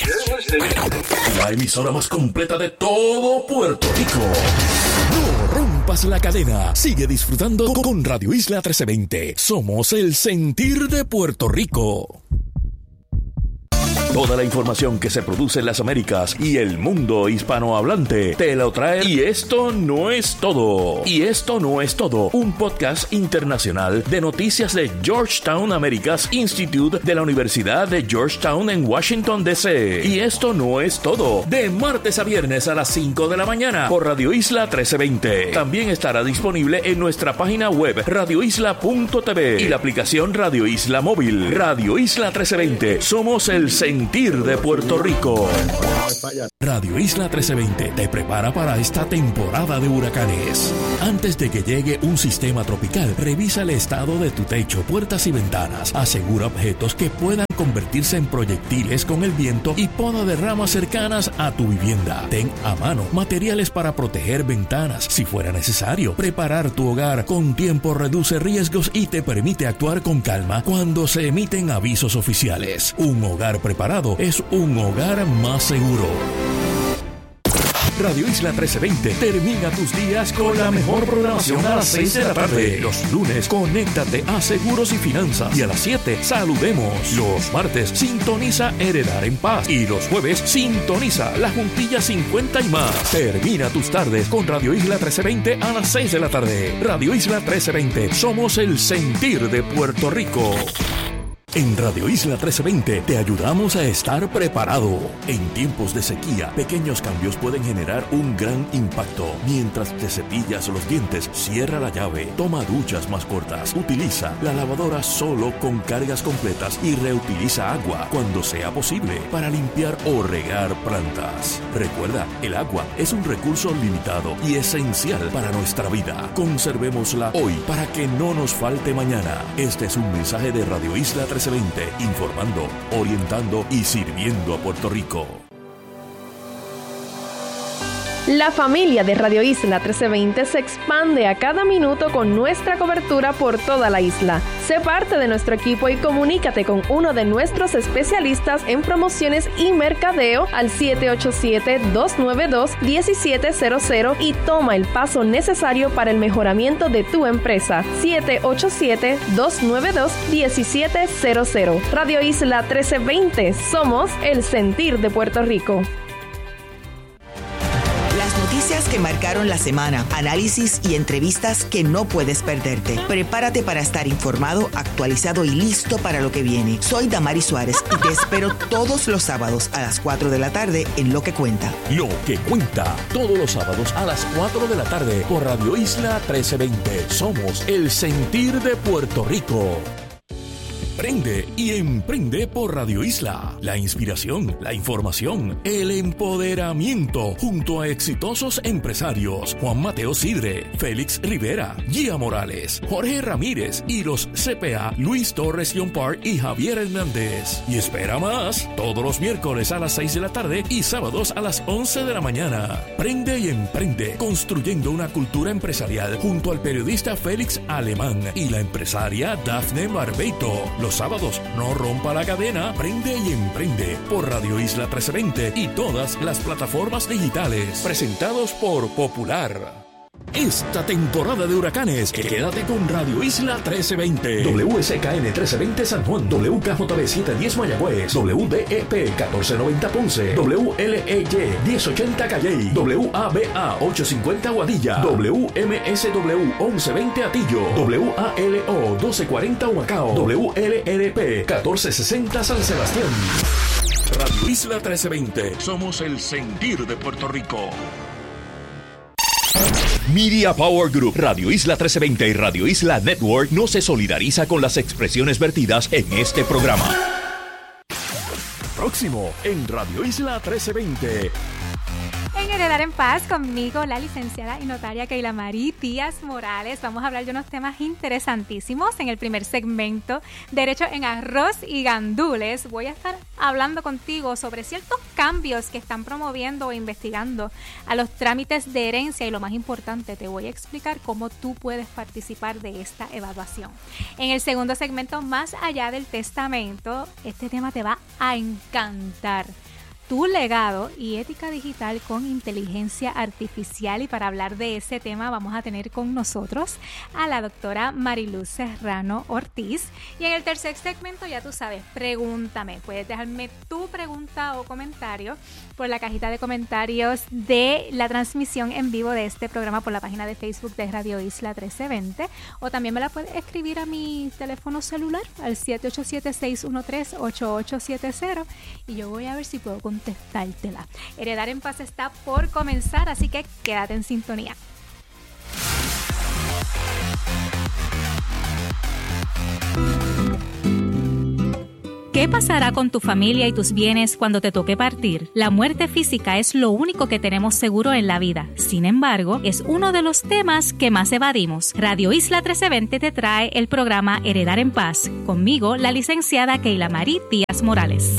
la emisora más completa de todo Puerto Rico. No rompas la cadena. Sigue disfrutando con Radio Isla trece veinte. Somos el sentir de Puerto Rico. Toda la información que se produce en las Américas y el mundo hispanohablante te lo trae. Y esto no es todo. Y esto no es todo. Un podcast internacional de noticias de Georgetown Americas Institute de la Universidad de Georgetown en Washington, D C Y esto no es todo. De martes a viernes a las cinco de la mañana por Radio Isla trece veinte. También estará disponible en nuestra página web radio isla punto t v y la aplicación Radio Isla Móvil. Radio Isla trece veinte. Somos el sentir de Puerto Rico. Radio Isla trece veinte te prepara para esta temporada de huracanes. Antes de que llegue un sistema tropical, revisa el estado de tu techo, puertas y ventanas. Asegura objetos que puedan convertirse en proyectiles con el viento y poda de ramas cercanas a tu vivienda. Ten a mano materiales para proteger ventanas si fuera necesario. Preparar tu hogar con tiempo reduce riesgos y te permite actuar con calma cuando se emiten avisos oficiales. Un hogar preparado es un hogar más seguro. Radio Isla trece veinte termina tus días con la mejor programación a las seis de la tarde. Los lunes, conéctate a Seguros y Finanzas. Y a las siete, saludemos. Los martes, sintoniza Heredar en Paz. Y los jueves, sintoniza La Juntilla cincuenta y más. Termina tus tardes con Radio Isla trece veinte a las seis de la tarde. Radio Isla trece veinte, somos el sentir de Puerto Rico. En Radio Isla trece veinte te ayudamos a estar preparado. En tiempos de sequía, pequeños cambios pueden generar un gran impacto. Mientras te cepillas los dientes, cierra la llave, toma duchas más cortas, utiliza la lavadora solo con cargas completas y reutiliza agua cuando sea posible para limpiar o regar plantas. Recuerda, el agua es un recurso limitado y esencial para nuestra vida. Conservémosla hoy para que no nos falte mañana. Este es un mensaje de Radio Isla trece veinte, informando, orientando y sirviendo a Puerto Rico. La familia de Radio Isla trece veinte se expande a cada minuto con nuestra cobertura por toda la isla. Sé parte de nuestro equipo y comunícate con uno de nuestros especialistas en promociones y mercadeo al siete ocho siete, dos nueve dos, uno siete cero cero y toma el paso necesario para el mejoramiento de tu empresa. siete ocho siete, dos nueve dos, uno siete cero cero. Radio Isla trece veinte. Somos el sentir de Puerto Rico. Noticias que marcaron la semana, análisis y entrevistas que no puedes perderte. Prepárate para estar informado, actualizado y listo para lo que viene. Soy Damari Suárez y te espero todos los sábados a las cuatro de la tarde en Lo que Cuenta. Lo que Cuenta, todos los sábados a las cuatro de la tarde por Radio Isla trece veinte. Somos el sentir de Puerto Rico. Prende y emprende por Radio Isla. La inspiración, la información, el empoderamiento junto a exitosos empresarios Juan Mateo Sidre, Félix Rivera, Gia Morales, Jorge Ramírez y los C P A Luis Torres Yompar y Javier Hernández. Y espera más, todos los miércoles a las seis de la tarde y sábados a las once de la mañana. Prende y emprende, construyendo una cultura empresarial junto al periodista Félix Alemán y la empresaria Dafne Barbeito. Los sábados, no rompa la cadena, prende y emprende por Radio Isla trece veinte y todas las plataformas digitales. Presentados por Popular. Esta temporada de huracanes, quédate con Radio Isla trece veinte. W S K N trece veinte San Juan, W K J B setecientos diez Mayagüez, W D E P catorce noventa Ponce, W L E Y diez ochenta Calley, W A B A ochocientos cincuenta Guadilla, W M S W once veinte Atillo, W A L O doce cuarenta Humacao, W L R P catorce sesenta San Sebastián. Radio Isla trece veinte. Somos el sentir de Puerto Rico. Media Power Group, Radio Isla trece veinte y Radio Isla Network no se solidariza con las expresiones vertidas en este programa. Próximo en Radio Isla trece veinte. En Heredar en Paz, conmigo la licenciada y notaria Keila Marí Díaz Morales. Vamos a hablar de unos temas interesantísimos. En el primer segmento, Derecho en Arroz y Gandules, voy a estar hablando contigo sobre ciertos cambios que están promoviendo o investigando a los trámites de herencia y lo más importante, te voy a explicar cómo tú puedes participar de esta evaluación. En el segundo segmento, Más allá del testamento, este tema te va a encantar. tu legado y ética digital con inteligencia artificial. Y para hablar de ese tema vamos a tener con nosotros a la doctora Mariluz Serrano Ortiz. Y en el tercer segmento, ya tú sabes, pregúntame. Puedes dejarme tu pregunta o comentario por la cajita de comentarios de la transmisión en vivo de este programa por la página de Facebook de Radio Isla trece veinte, o también me la puedes escribir a mi teléfono celular al siete ocho siete, seis uno tres, ocho ocho siete cero y yo voy a ver si puedo contestártela. Heredar en Paz está por comenzar, así que quédate en sintonía. ¿Qué pasará con tu familia y tus bienes cuando te toque partir? La muerte física es lo único que tenemos seguro en la vida. Sin embargo, es uno de los temas que más evadimos. Radio Isla trece veinte te trae el programa Heredar en Paz. Conmigo, la licenciada Keila Marí Díaz Morales.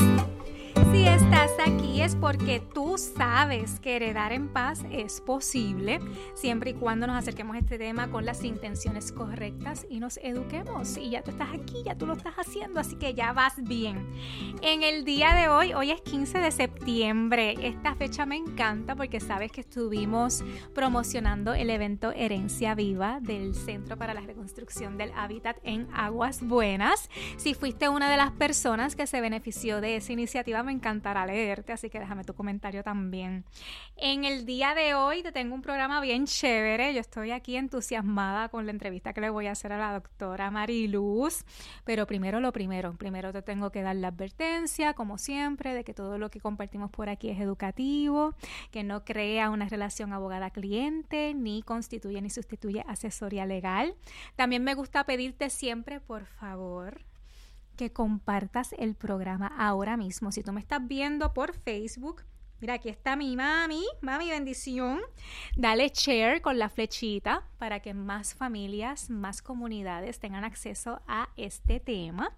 Si estás aquí es porque tú sabes que heredar en paz es posible, siempre y cuando nos acerquemos a este tema con las intenciones correctas y nos eduquemos. Y ya tú estás aquí, ya tú lo estás haciendo, así que ya vas bien. En el día de hoy, hoy es quince de septiembre, esta fecha me encanta porque sabes que estuvimos promocionando el evento Herencia Viva del Centro para la Reconstrucción del Hábitat en Aguas Buenas. Si fuiste una de las personas que se benefició de esa iniciativa, me encantará leerte, así que déjame tu comentario también. En el día de hoy te tengo un programa bien chévere. Yo estoy aquí entusiasmada con la entrevista que le voy a hacer a la doctora Mariluz, pero primero lo primero, primero te tengo que dar la advertencia, como siempre, de que todo lo que compartimos por aquí es educativo, que no crea una relación abogada-cliente, ni constituye ni sustituye asesoría legal. También me gusta pedirte siempre, por favor, que compartas el programa ahora mismo. Si tú me estás viendo por Facebook, mira, aquí está mi mami, mami bendición, dale share con la flechita para que más familias, más comunidades tengan acceso a este tema.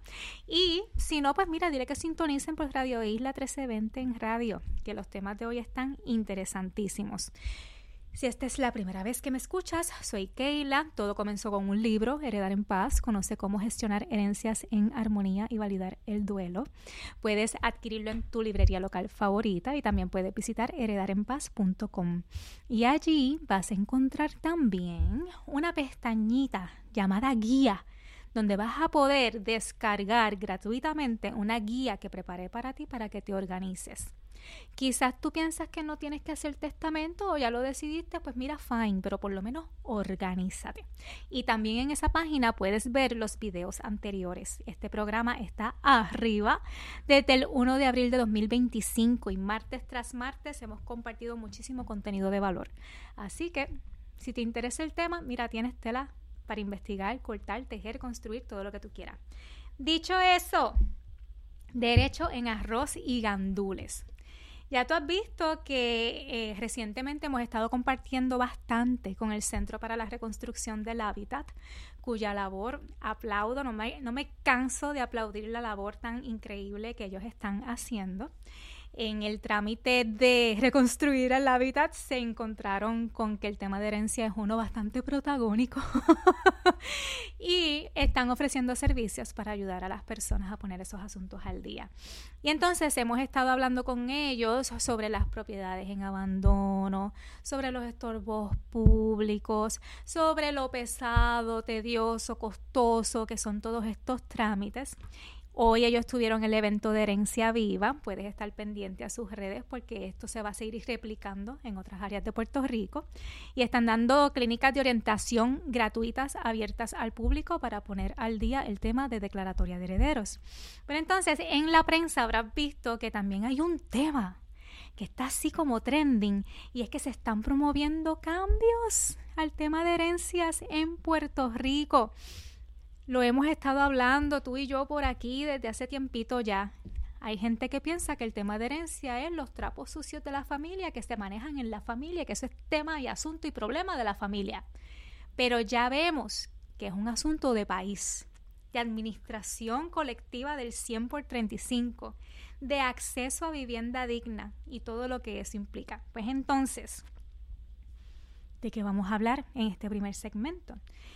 Y si no, pues mira, dile que sintonicen por Radio Isla trece veinte en radio, que los temas de hoy están interesantísimos. Si esta es la primera vez que me escuchas, soy Keila. Todo comenzó con un libro, Heredar en Paz. Conoce cómo gestionar herencias en armonía y validar el duelo. Puedes adquirirlo en tu librería local favorita y también puedes visitar heredar en paz punto com. Y allí vas a encontrar también una pestañita llamada guía, donde vas a poder descargar gratuitamente una guía que preparé para ti para que te organices. Quizás tú piensas que no tienes que hacer testamento o ya lo decidiste, pues mira, fine, pero por lo menos organízate. Y también en esa página puedes ver los videos anteriores. Este programa está arriba desde el primero de abril de dos mil veinticinco y martes tras martes hemos compartido muchísimo contenido de valor. Así que si te interesa el tema, mira, tienes tela para investigar, cortar, tejer, construir, todo lo que tú quieras. Dicho eso, derecho en arroz y gandules. Ya tú has visto que eh, recientemente hemos estado compartiendo bastante con el Centro para la Reconstrucción del Hábitat, cuya labor aplaudo, no me, no me canso de aplaudir la labor tan increíble que ellos están haciendo. En el trámite de reconstruir el hábitat se encontraron con que el tema de herencia es uno bastante protagónico y están ofreciendo servicios para ayudar a las personas a poner esos asuntos al día. Y entonces hemos estado hablando con ellos sobre las propiedades en abandono, sobre los estorbos públicos, sobre lo pesado, tedioso, costoso que son todos estos trámites. Hoy ellos tuvieron el evento de Herencia Viva. Puedes estar pendiente a sus redes porque esto se va a seguir replicando en otras áreas de Puerto Rico. Y están dando clínicas de orientación gratuitas abiertas al público para poner al día el tema de declaratoria de herederos. Pero entonces en la prensa habrás visto que también hay un tema que está así como trending y es que se están promoviendo cambios al tema de herencias en Puerto Rico. Lo hemos estado hablando tú y yo por aquí desde hace tiempito ya. Hay gente que piensa que el tema de herencia es los trapos sucios de la familia que se manejan en la familia, que eso es tema y asunto y problema de la familia. Pero ya vemos que es un asunto de país, de administración colectiva del cien por treinta y cinco, de acceso a vivienda digna y todo lo que eso implica. Pues entonces, ¿de qué vamos a hablar en este primer segmento?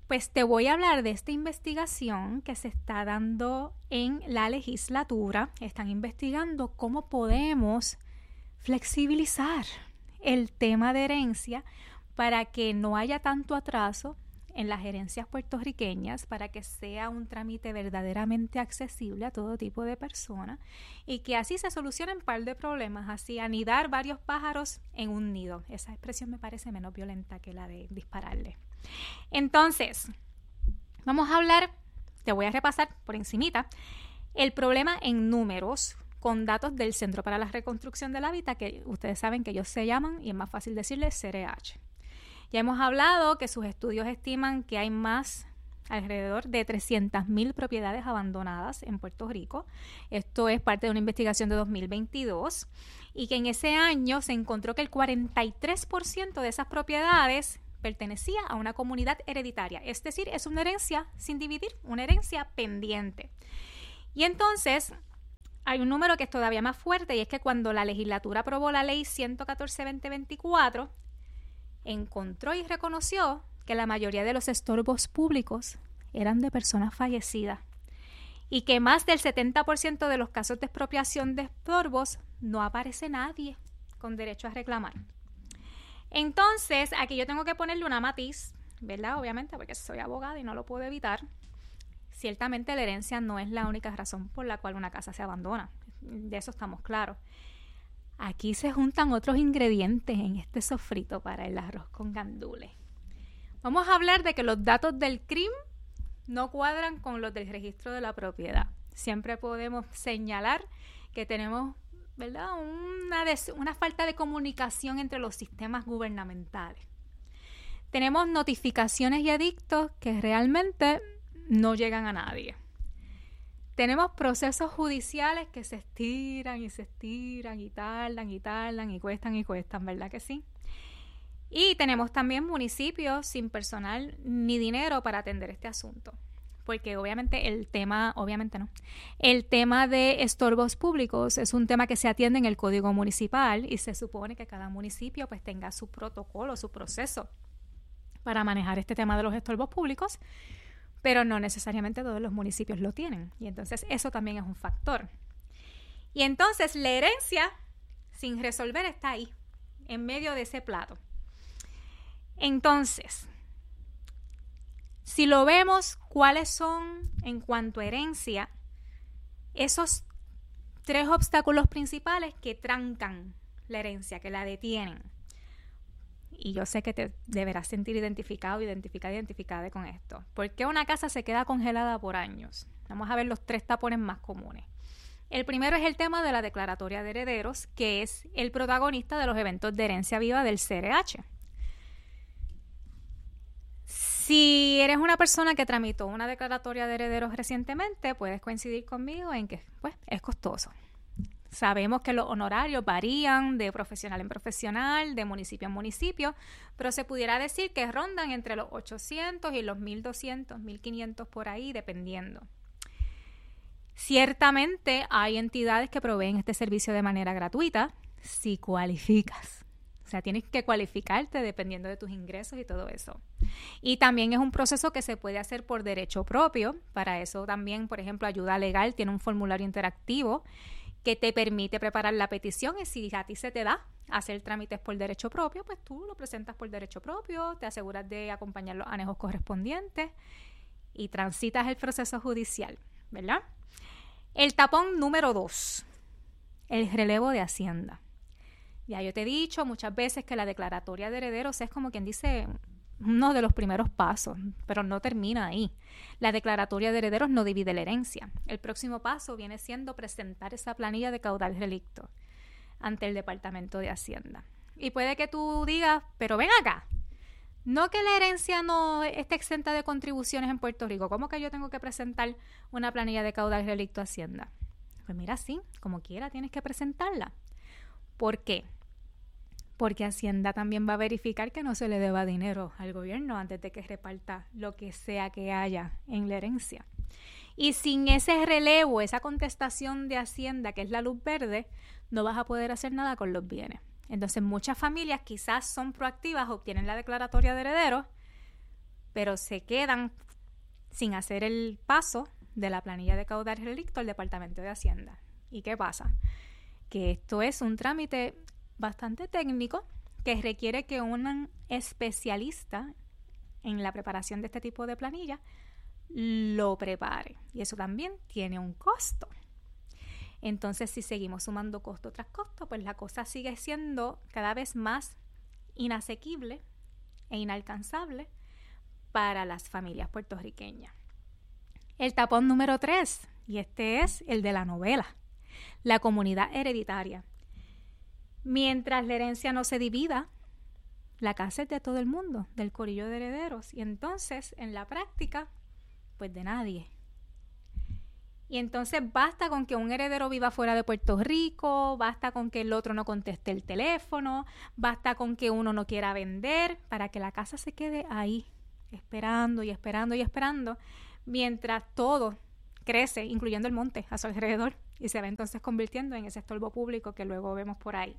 Pues te voy a hablar de esta investigación que se está dando en la legislatura. Están investigando cómo podemos flexibilizar el tema de herencia para que no haya tanto atraso en las herencias puertorriqueñas, para que sea un trámite verdaderamente accesible a todo tipo de personas y que así se solucionen un par de problemas, así anidar varios pájaros en un nido. Esa expresión me parece menos violenta que la de dispararle. Entonces, vamos a hablar, te voy a repasar por encimita, el problema en números con datos del Centro para la Reconstrucción del Hábitat, que ustedes saben que ellos se llaman, y es más fácil decirles, C R H. Ya hemos hablado que sus estudios estiman que hay más, alrededor de trescientas mil propiedades abandonadas en Puerto Rico. Esto es parte de una investigación de dos mil veintidós y que en ese año se encontró que el cuarenta y tres por ciento de esas propiedades pertenecía a una comunidad hereditaria. Es decir, es una herencia sin dividir, una herencia pendiente. Y entonces hay un número que es todavía más fuerte y es que cuando la legislatura aprobó la ley ciento catorce veinte veinticuatro, encontró y reconoció que la mayoría de los estorbos públicos eran de personas fallecidas y que más del setenta por ciento de los casos de expropiación de estorbos no aparece nadie con derecho a reclamar. Entonces, aquí yo tengo que ponerle una matiz, ¿verdad? Obviamente, porque soy abogada y no lo puedo evitar. Ciertamente la herencia no es la única razón por la cual una casa se abandona. De eso estamos claros. Aquí se juntan otros ingredientes en este sofrito para el arroz con gandules. Vamos a hablar de que los datos del C R I M no cuadran con los del registro de la propiedad. Siempre podemos señalar que tenemos, ¿verdad?, una, des- una falta de comunicación entre los sistemas gubernamentales. Tenemos notificaciones y edictos que realmente no llegan a nadie. Tenemos procesos judiciales que se estiran y se estiran y tardan y tardan y cuestan y cuestan, ¿verdad que sí? Y tenemos también municipios sin personal ni dinero para atender este asunto. Porque obviamente el tema, obviamente no, el tema de estorbos públicos es un tema que se atiende en el Código Municipal y se supone que cada municipio pues tenga su protocolo, su proceso para manejar este tema de los estorbos públicos, pero no necesariamente todos los municipios lo tienen. Y entonces eso también es un factor. Y entonces la herencia sin resolver está ahí, en medio de ese plato. Entonces, si lo vemos, ¿cuáles son, en cuanto a herencia, esos tres obstáculos principales que trancan la herencia, que la detienen? Y yo sé que te deberás sentir identificado, identificada, identificada con esto. ¿Por qué una casa se queda congelada por años? Vamos a ver los tres tapones más comunes. El primero es el tema de la declaratoria de herederos, que es el protagonista de los eventos de herencia viva del C R H. Si eres una persona que tramitó una declaratoria de herederos recientemente, puedes coincidir conmigo en que pues, es costoso. Sabemos que los honorarios varían de profesional en profesional, de municipio en municipio, pero se pudiera decir que rondan entre los ochocientos y los mil doscientos, mil quinientos por ahí, dependiendo. Ciertamente hay entidades que proveen este servicio de manera gratuita si cualificas. O sea, tienes que cualificarte dependiendo de tus ingresos y todo eso. Y también es un proceso que se puede hacer por derecho propio. Para eso también, por ejemplo, Ayuda Legal tiene un formulario interactivo que te permite preparar la petición y si a ti se te da hacer trámites por derecho propio, pues tú lo presentas por derecho propio, te aseguras de acompañar los anejos correspondientes y transitas el proceso judicial, ¿verdad? El tapón número dos, el relevo de Hacienda. Ya yo te he dicho muchas veces que la declaratoria de herederos es como quien dice uno de los primeros pasos, pero no termina ahí. La declaratoria de herederos no divide la herencia. El próximo paso viene siendo presentar esa planilla de caudal relicto ante el Departamento de Hacienda. Y puede que tú digas, pero ven acá, no que la herencia no esté exenta de contribuciones en Puerto Rico. ¿Cómo que yo tengo que presentar una planilla de caudal relicto a Hacienda? Pues mira, sí, como quiera tienes que presentarla. ¿Por qué? Porque Hacienda también va a verificar que no se le deba dinero al gobierno antes de que reparta lo que sea que haya en la herencia. Y sin ese relevo, esa contestación de Hacienda, que es la luz verde, no vas a poder hacer nada con los bienes. Entonces, muchas familias quizás son proactivas, obtienen la declaratoria de herederos, pero se quedan sin hacer el paso de la planilla de caudal relicto al Departamento de Hacienda. ¿Y qué pasa? Que esto es un trámite bastante técnico que requiere que un especialista en la preparación de este tipo de planilla lo prepare. Y eso también tiene un costo. Entonces, si seguimos sumando costo tras costo, pues la cosa sigue siendo cada vez más inasequible e inalcanzable para las familias puertorriqueñas. El tapón número tres, y este es el de la novela, la comunidad hereditaria. Mientras la herencia no se divida, la casa es de todo el mundo, del corillo de herederos, y entonces, en la práctica, pues de nadie. Y entonces basta con que un heredero viva fuera de Puerto Rico, basta con que el otro no conteste el teléfono, basta con que uno no quiera vender para que la casa se quede ahí, esperando y esperando y esperando, mientras todo crece, incluyendo el monte a su alrededor, y se va entonces convirtiendo en ese estorbo público que luego vemos por ahí.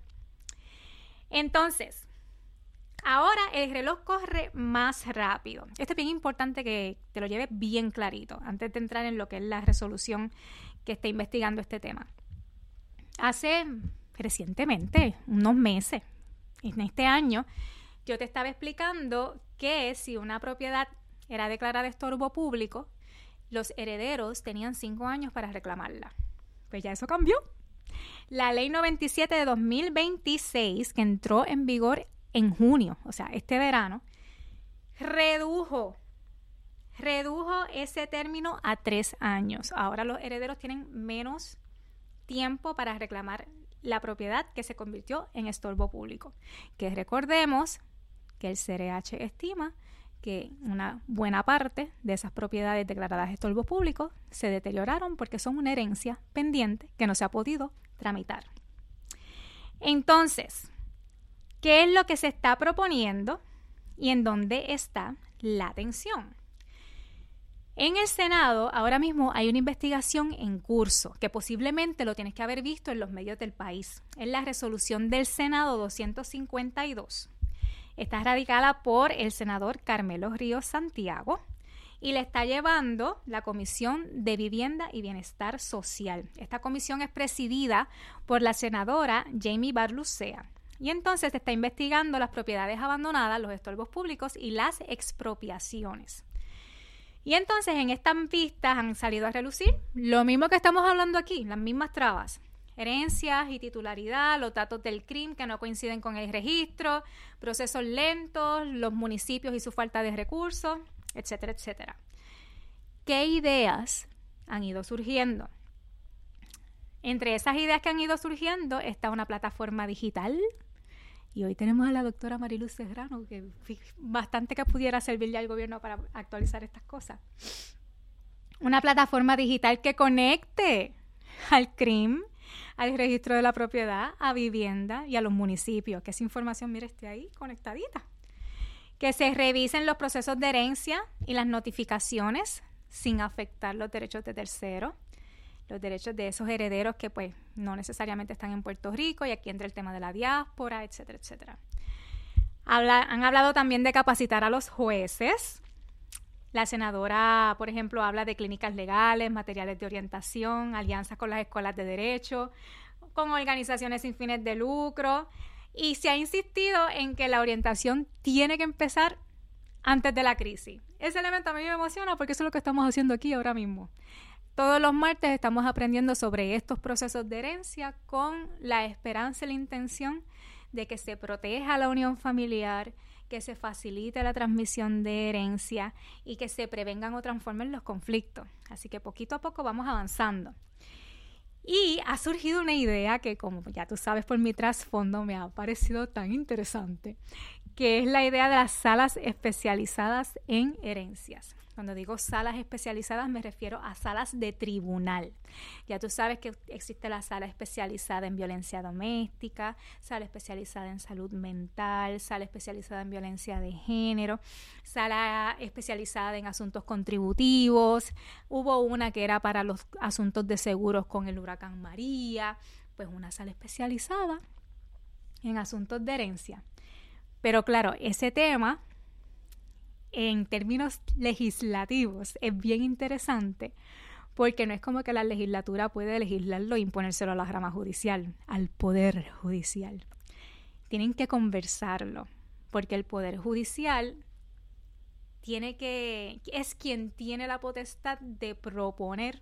Entonces, ahora el reloj corre más rápido. Esto es bien importante que te lo lleves bien clarito antes de entrar en lo que es la resolución que está investigando este tema. Hace recientemente, unos meses, en este año, yo te estaba explicando que si una propiedad era declarada estorbo público, los herederos tenían cinco años para reclamarla. Pues ya eso cambió. La ley noventa y siete de dos mil veintiséis, que entró en vigor en junio, o sea, este verano, redujo, redujo ese término a tres años. Ahora los herederos tienen menos tiempo para reclamar la propiedad que se convirtió en estorbo público. Que recordemos que el C R H estima que una buena parte de esas propiedades declaradas estorbo público se deterioraron porque son una herencia pendiente que no se ha podido tramitar. Entonces, ¿qué es lo que se está proponiendo y en dónde está la tensión? En el Senado ahora mismo hay una investigación en curso que posiblemente lo tienes que haber visto en los medios del país. Es la resolución del Senado doscientos cincuenta y dos. Está radicada por el senador Carmelo Ríos Santiago y le está llevando la Comisión de Vivienda y Bienestar Social. Esta comisión es presidida por la senadora Jamie Barlucea. Y entonces se está investigando las propiedades abandonadas, los estorbos públicos y las expropiaciones. Y entonces en estas vistas han salido a relucir lo mismo que estamos hablando aquí, las mismas trabas. Herencias y titularidad, los datos del C R I M que no coinciden con el registro, procesos lentos, los municipios y su falta de recursos, etcétera, etcétera. ¿Qué ideas han ido surgiendo? Entre esas ideas que han ido surgiendo está una plataforma digital. Y hoy tenemos a la doctora Mariluz Serrano, que bastante que pudiera servirle al gobierno para actualizar estas cosas. Una plataforma digital que conecte al C R I M, al registro de la propiedad, a vivienda y a los municipios. Que esa información, mire, esté ahí conectadita. Que se revisen los procesos de herencia y las notificaciones sin afectar los derechos de terceros. Los derechos de esos herederos que pues no necesariamente están en Puerto Rico, y aquí entra el tema de la diáspora, etcétera, etcétera. Habla, han hablado también de capacitar a los jueces. La senadora, por ejemplo, habla de clínicas legales, materiales de orientación, alianzas con las escuelas de derecho, con organizaciones sin fines de lucro, y se ha insistido en que la orientación tiene que empezar antes de la crisis. Ese elemento a mí me emociona porque eso es lo que estamos haciendo aquí ahora mismo. Todos los martes estamos aprendiendo sobre estos procesos de herencia con la esperanza y la intención de que se proteja la unión familiar, que se facilite la transmisión de herencia y que se prevengan o transformen los conflictos. Así que poquito a poco vamos avanzando. Y ha surgido una idea que, como ya tú sabes por mi trasfondo, me ha parecido tan interesante, que es la idea de las salas especializadas en herencias. Cuando digo salas especializadas me refiero a salas de tribunal. Ya tú sabes que existe la sala especializada en violencia doméstica, sala especializada en salud mental, sala especializada en violencia de género, sala especializada en asuntos contributivos. Hubo una que era para los asuntos de seguros con el huracán María, pues una sala especializada en asuntos de herencia. Pero claro, ese tema en términos legislativos es bien interesante, porque no es como que la legislatura puede legislarlo e imponérselo a la rama judicial, al Poder Judicial. Tienen que conversarlo, porque el Poder Judicial tiene que, es quien tiene la potestad de proponer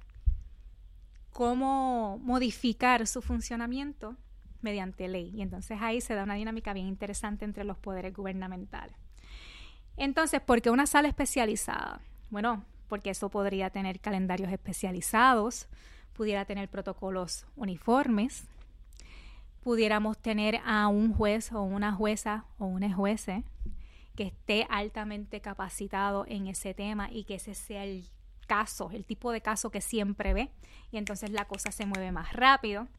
cómo modificar su funcionamiento mediante ley. Y entonces ahí se da una dinámica bien interesante entre los poderes gubernamentales. Entonces, ¿por qué una sala especializada? Bueno, porque eso podría tener calendarios especializados, pudiera tener protocolos uniformes, pudiéramos tener a un juez o una jueza o un juez que esté altamente capacitado en ese tema y que ese sea el caso, el tipo de caso que siempre ve, y entonces la cosa se mueve más rápido.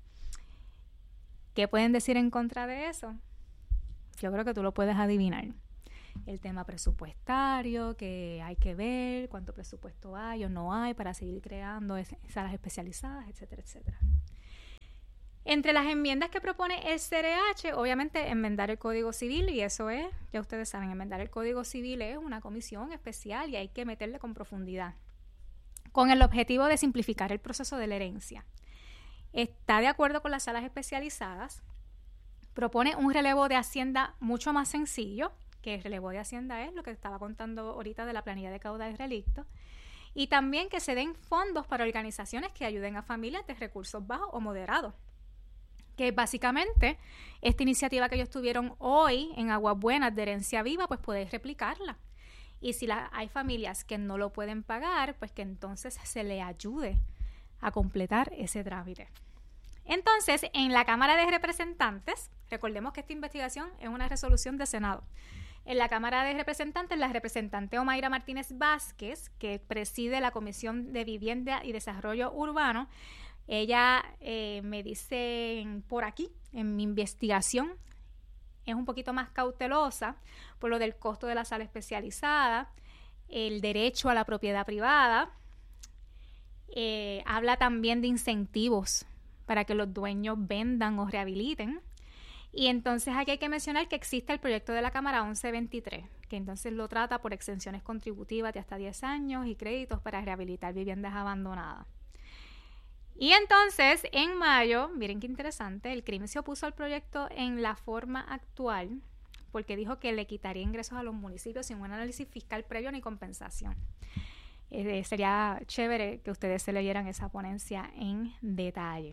¿Qué pueden decir en contra de eso? Yo creo que tú lo puedes adivinar. El tema presupuestario, que hay que ver cuánto presupuesto hay o no hay para seguir creando salas especializadas, etcétera, etcétera. Entre las enmiendas que propone el C R H, obviamente enmendar el Código Civil, y eso es, ya ustedes saben, enmendar el Código Civil es una comisión especial y hay que meterle con profundidad, con el objetivo de simplificar el proceso de la herencia. Está de acuerdo con las salas especializadas, propone un relevo de Hacienda mucho más sencillo, que el relevo de Hacienda es lo que estaba contando ahorita de la planilla de caudales relictos, y también que se den fondos para organizaciones que ayuden a familias de recursos bajos o moderados. Que básicamente esta iniciativa que ellos tuvieron hoy en Aguas Buenas de Herencia Viva, pues podéis replicarla. Y si la, hay familias que no lo pueden pagar, pues que entonces se le ayude a completar ese trámite. Entonces, en la Cámara de Representantes, recordemos que esta investigación es una resolución de Senado. En la Cámara de Representantes, la representante Omaira Martínez Vázquez, que preside la Comisión de Vivienda y Desarrollo Urbano, ella eh, me dice por aquí, en mi investigación, es un poquito más cautelosa por lo del costo de la sala especializada, el derecho a la propiedad privada, eh, habla también de incentivos para que los dueños vendan o rehabiliten. Y entonces aquí hay que mencionar que existe el proyecto de la Cámara once veintitrés, que entonces lo trata por exenciones contributivas de hasta diez años y créditos para rehabilitar viviendas abandonadas. Y entonces, en mayo, miren qué interesante, el C R I M se opuso al proyecto en la forma actual porque dijo que le quitaría ingresos a los municipios sin un análisis fiscal previo ni compensación. Eh, sería chévere que ustedes se leyeran esa ponencia en detalle.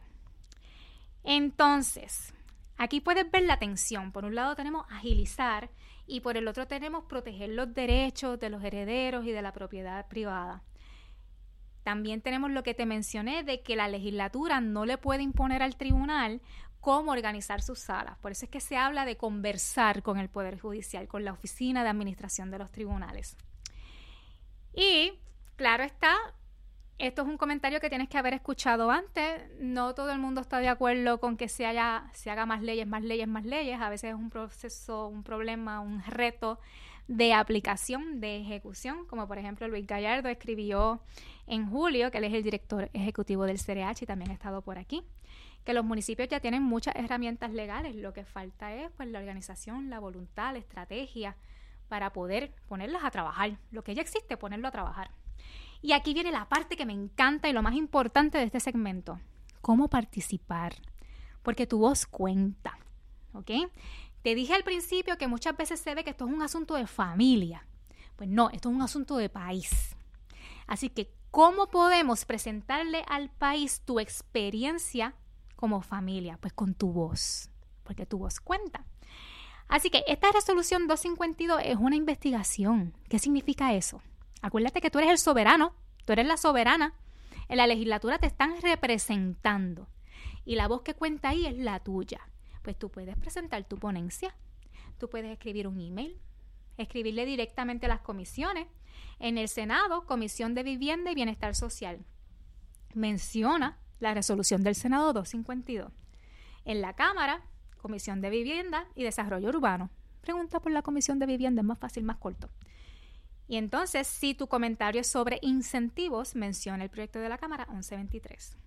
Entonces, aquí puedes ver la tensión. Por un lado tenemos agilizar y por el otro tenemos proteger los derechos de los herederos y de la propiedad privada. También tenemos lo que te mencioné de que la legislatura no le puede imponer al tribunal cómo organizar sus salas. Por eso es que se habla de conversar con el Poder Judicial, con la Oficina de Administración de los Tribunales. Y, claro está, esto es un comentario que tienes que haber escuchado antes. No todo el mundo está de acuerdo con que se, haya, se haga más leyes, más leyes, más leyes. A veces es un proceso, un problema, un reto de aplicación, de ejecución, como por ejemplo Luis Gallardo escribió en julio, que él es el director ejecutivo del C R H y también ha estado por aquí, que los municipios ya tienen muchas herramientas legales, lo que falta es pues la organización, la voluntad, la estrategia para poder ponerlas a trabajar, lo que ya existe, ponerlo a trabajar. Y aquí viene la parte que me encanta y lo más importante de este segmento, cómo participar, porque tu voz cuenta, ¿ok? Te dije al principio que muchas veces se ve que esto es un asunto de familia. Pues no, esto es un asunto de país. Así que, ¿cómo podemos presentarle al país tu experiencia como familia? Pues con tu voz, porque tu voz cuenta. Así que esta resolución doscientos cincuenta y dos es una investigación. ¿Qué significa eso? Acuérdate que tú eres el soberano, tú eres la soberana. En la legislatura te están representando y la voz que cuenta ahí es la tuya. Pues tú puedes presentar tu ponencia, tú puedes escribir un email, escribirle directamente a las comisiones. En el Senado, Comisión de Vivienda y Bienestar Social. Menciona la resolución del Senado doscientos cincuenta y dos. En la Cámara, Comisión de Vivienda y Desarrollo Urbano. Pregunta por la Comisión de Vivienda, es más fácil, más corto. Y entonces, si tu comentario es sobre incentivos, menciona el proyecto de la Cámara once veintitrés.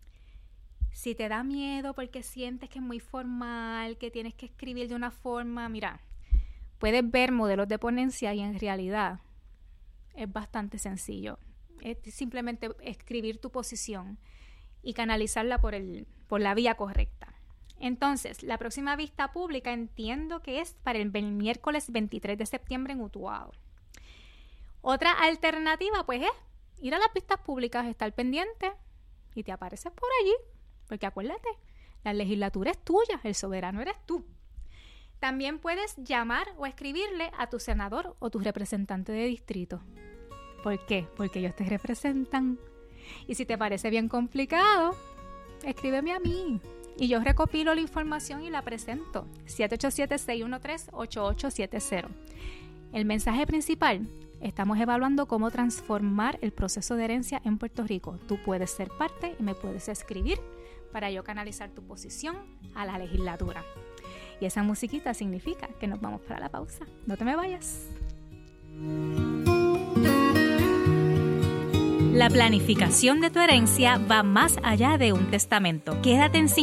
Si te da miedo porque sientes que es muy formal, que tienes que escribir de una forma, mira, puedes ver modelos de ponencia y en realidad es bastante sencillo. Es simplemente escribir tu posición y canalizarla por, el, por la vía correcta. Entonces, la próxima vista pública entiendo que es para el, el miércoles veintitrés de septiembre en Utuado. Otra alternativa, pues, es ir a las vistas públicas, estar pendiente y te apareces por allí. Porque acuérdate, la legislatura es tuya, el soberano eres tú. También puedes llamar o escribirle a tu senador o tu representante de distrito. ¿Por qué? Porque ellos te representan. Y si te parece bien complicado, escríbeme a mí. Y yo recopilo la información y la presento. siete ocho siete, seis uno tres, ocho ocho siete cero. El mensaje principal: estamos evaluando cómo transformar el proceso de herencia en Puerto Rico. Tú puedes ser parte y me puedes escribir para yo canalizar tu posición a la legislatura. Y esa musiquita significa que nos vamos para la pausa. No te me vayas. La planificación de tu herencia va más allá de un testamento. Quédate en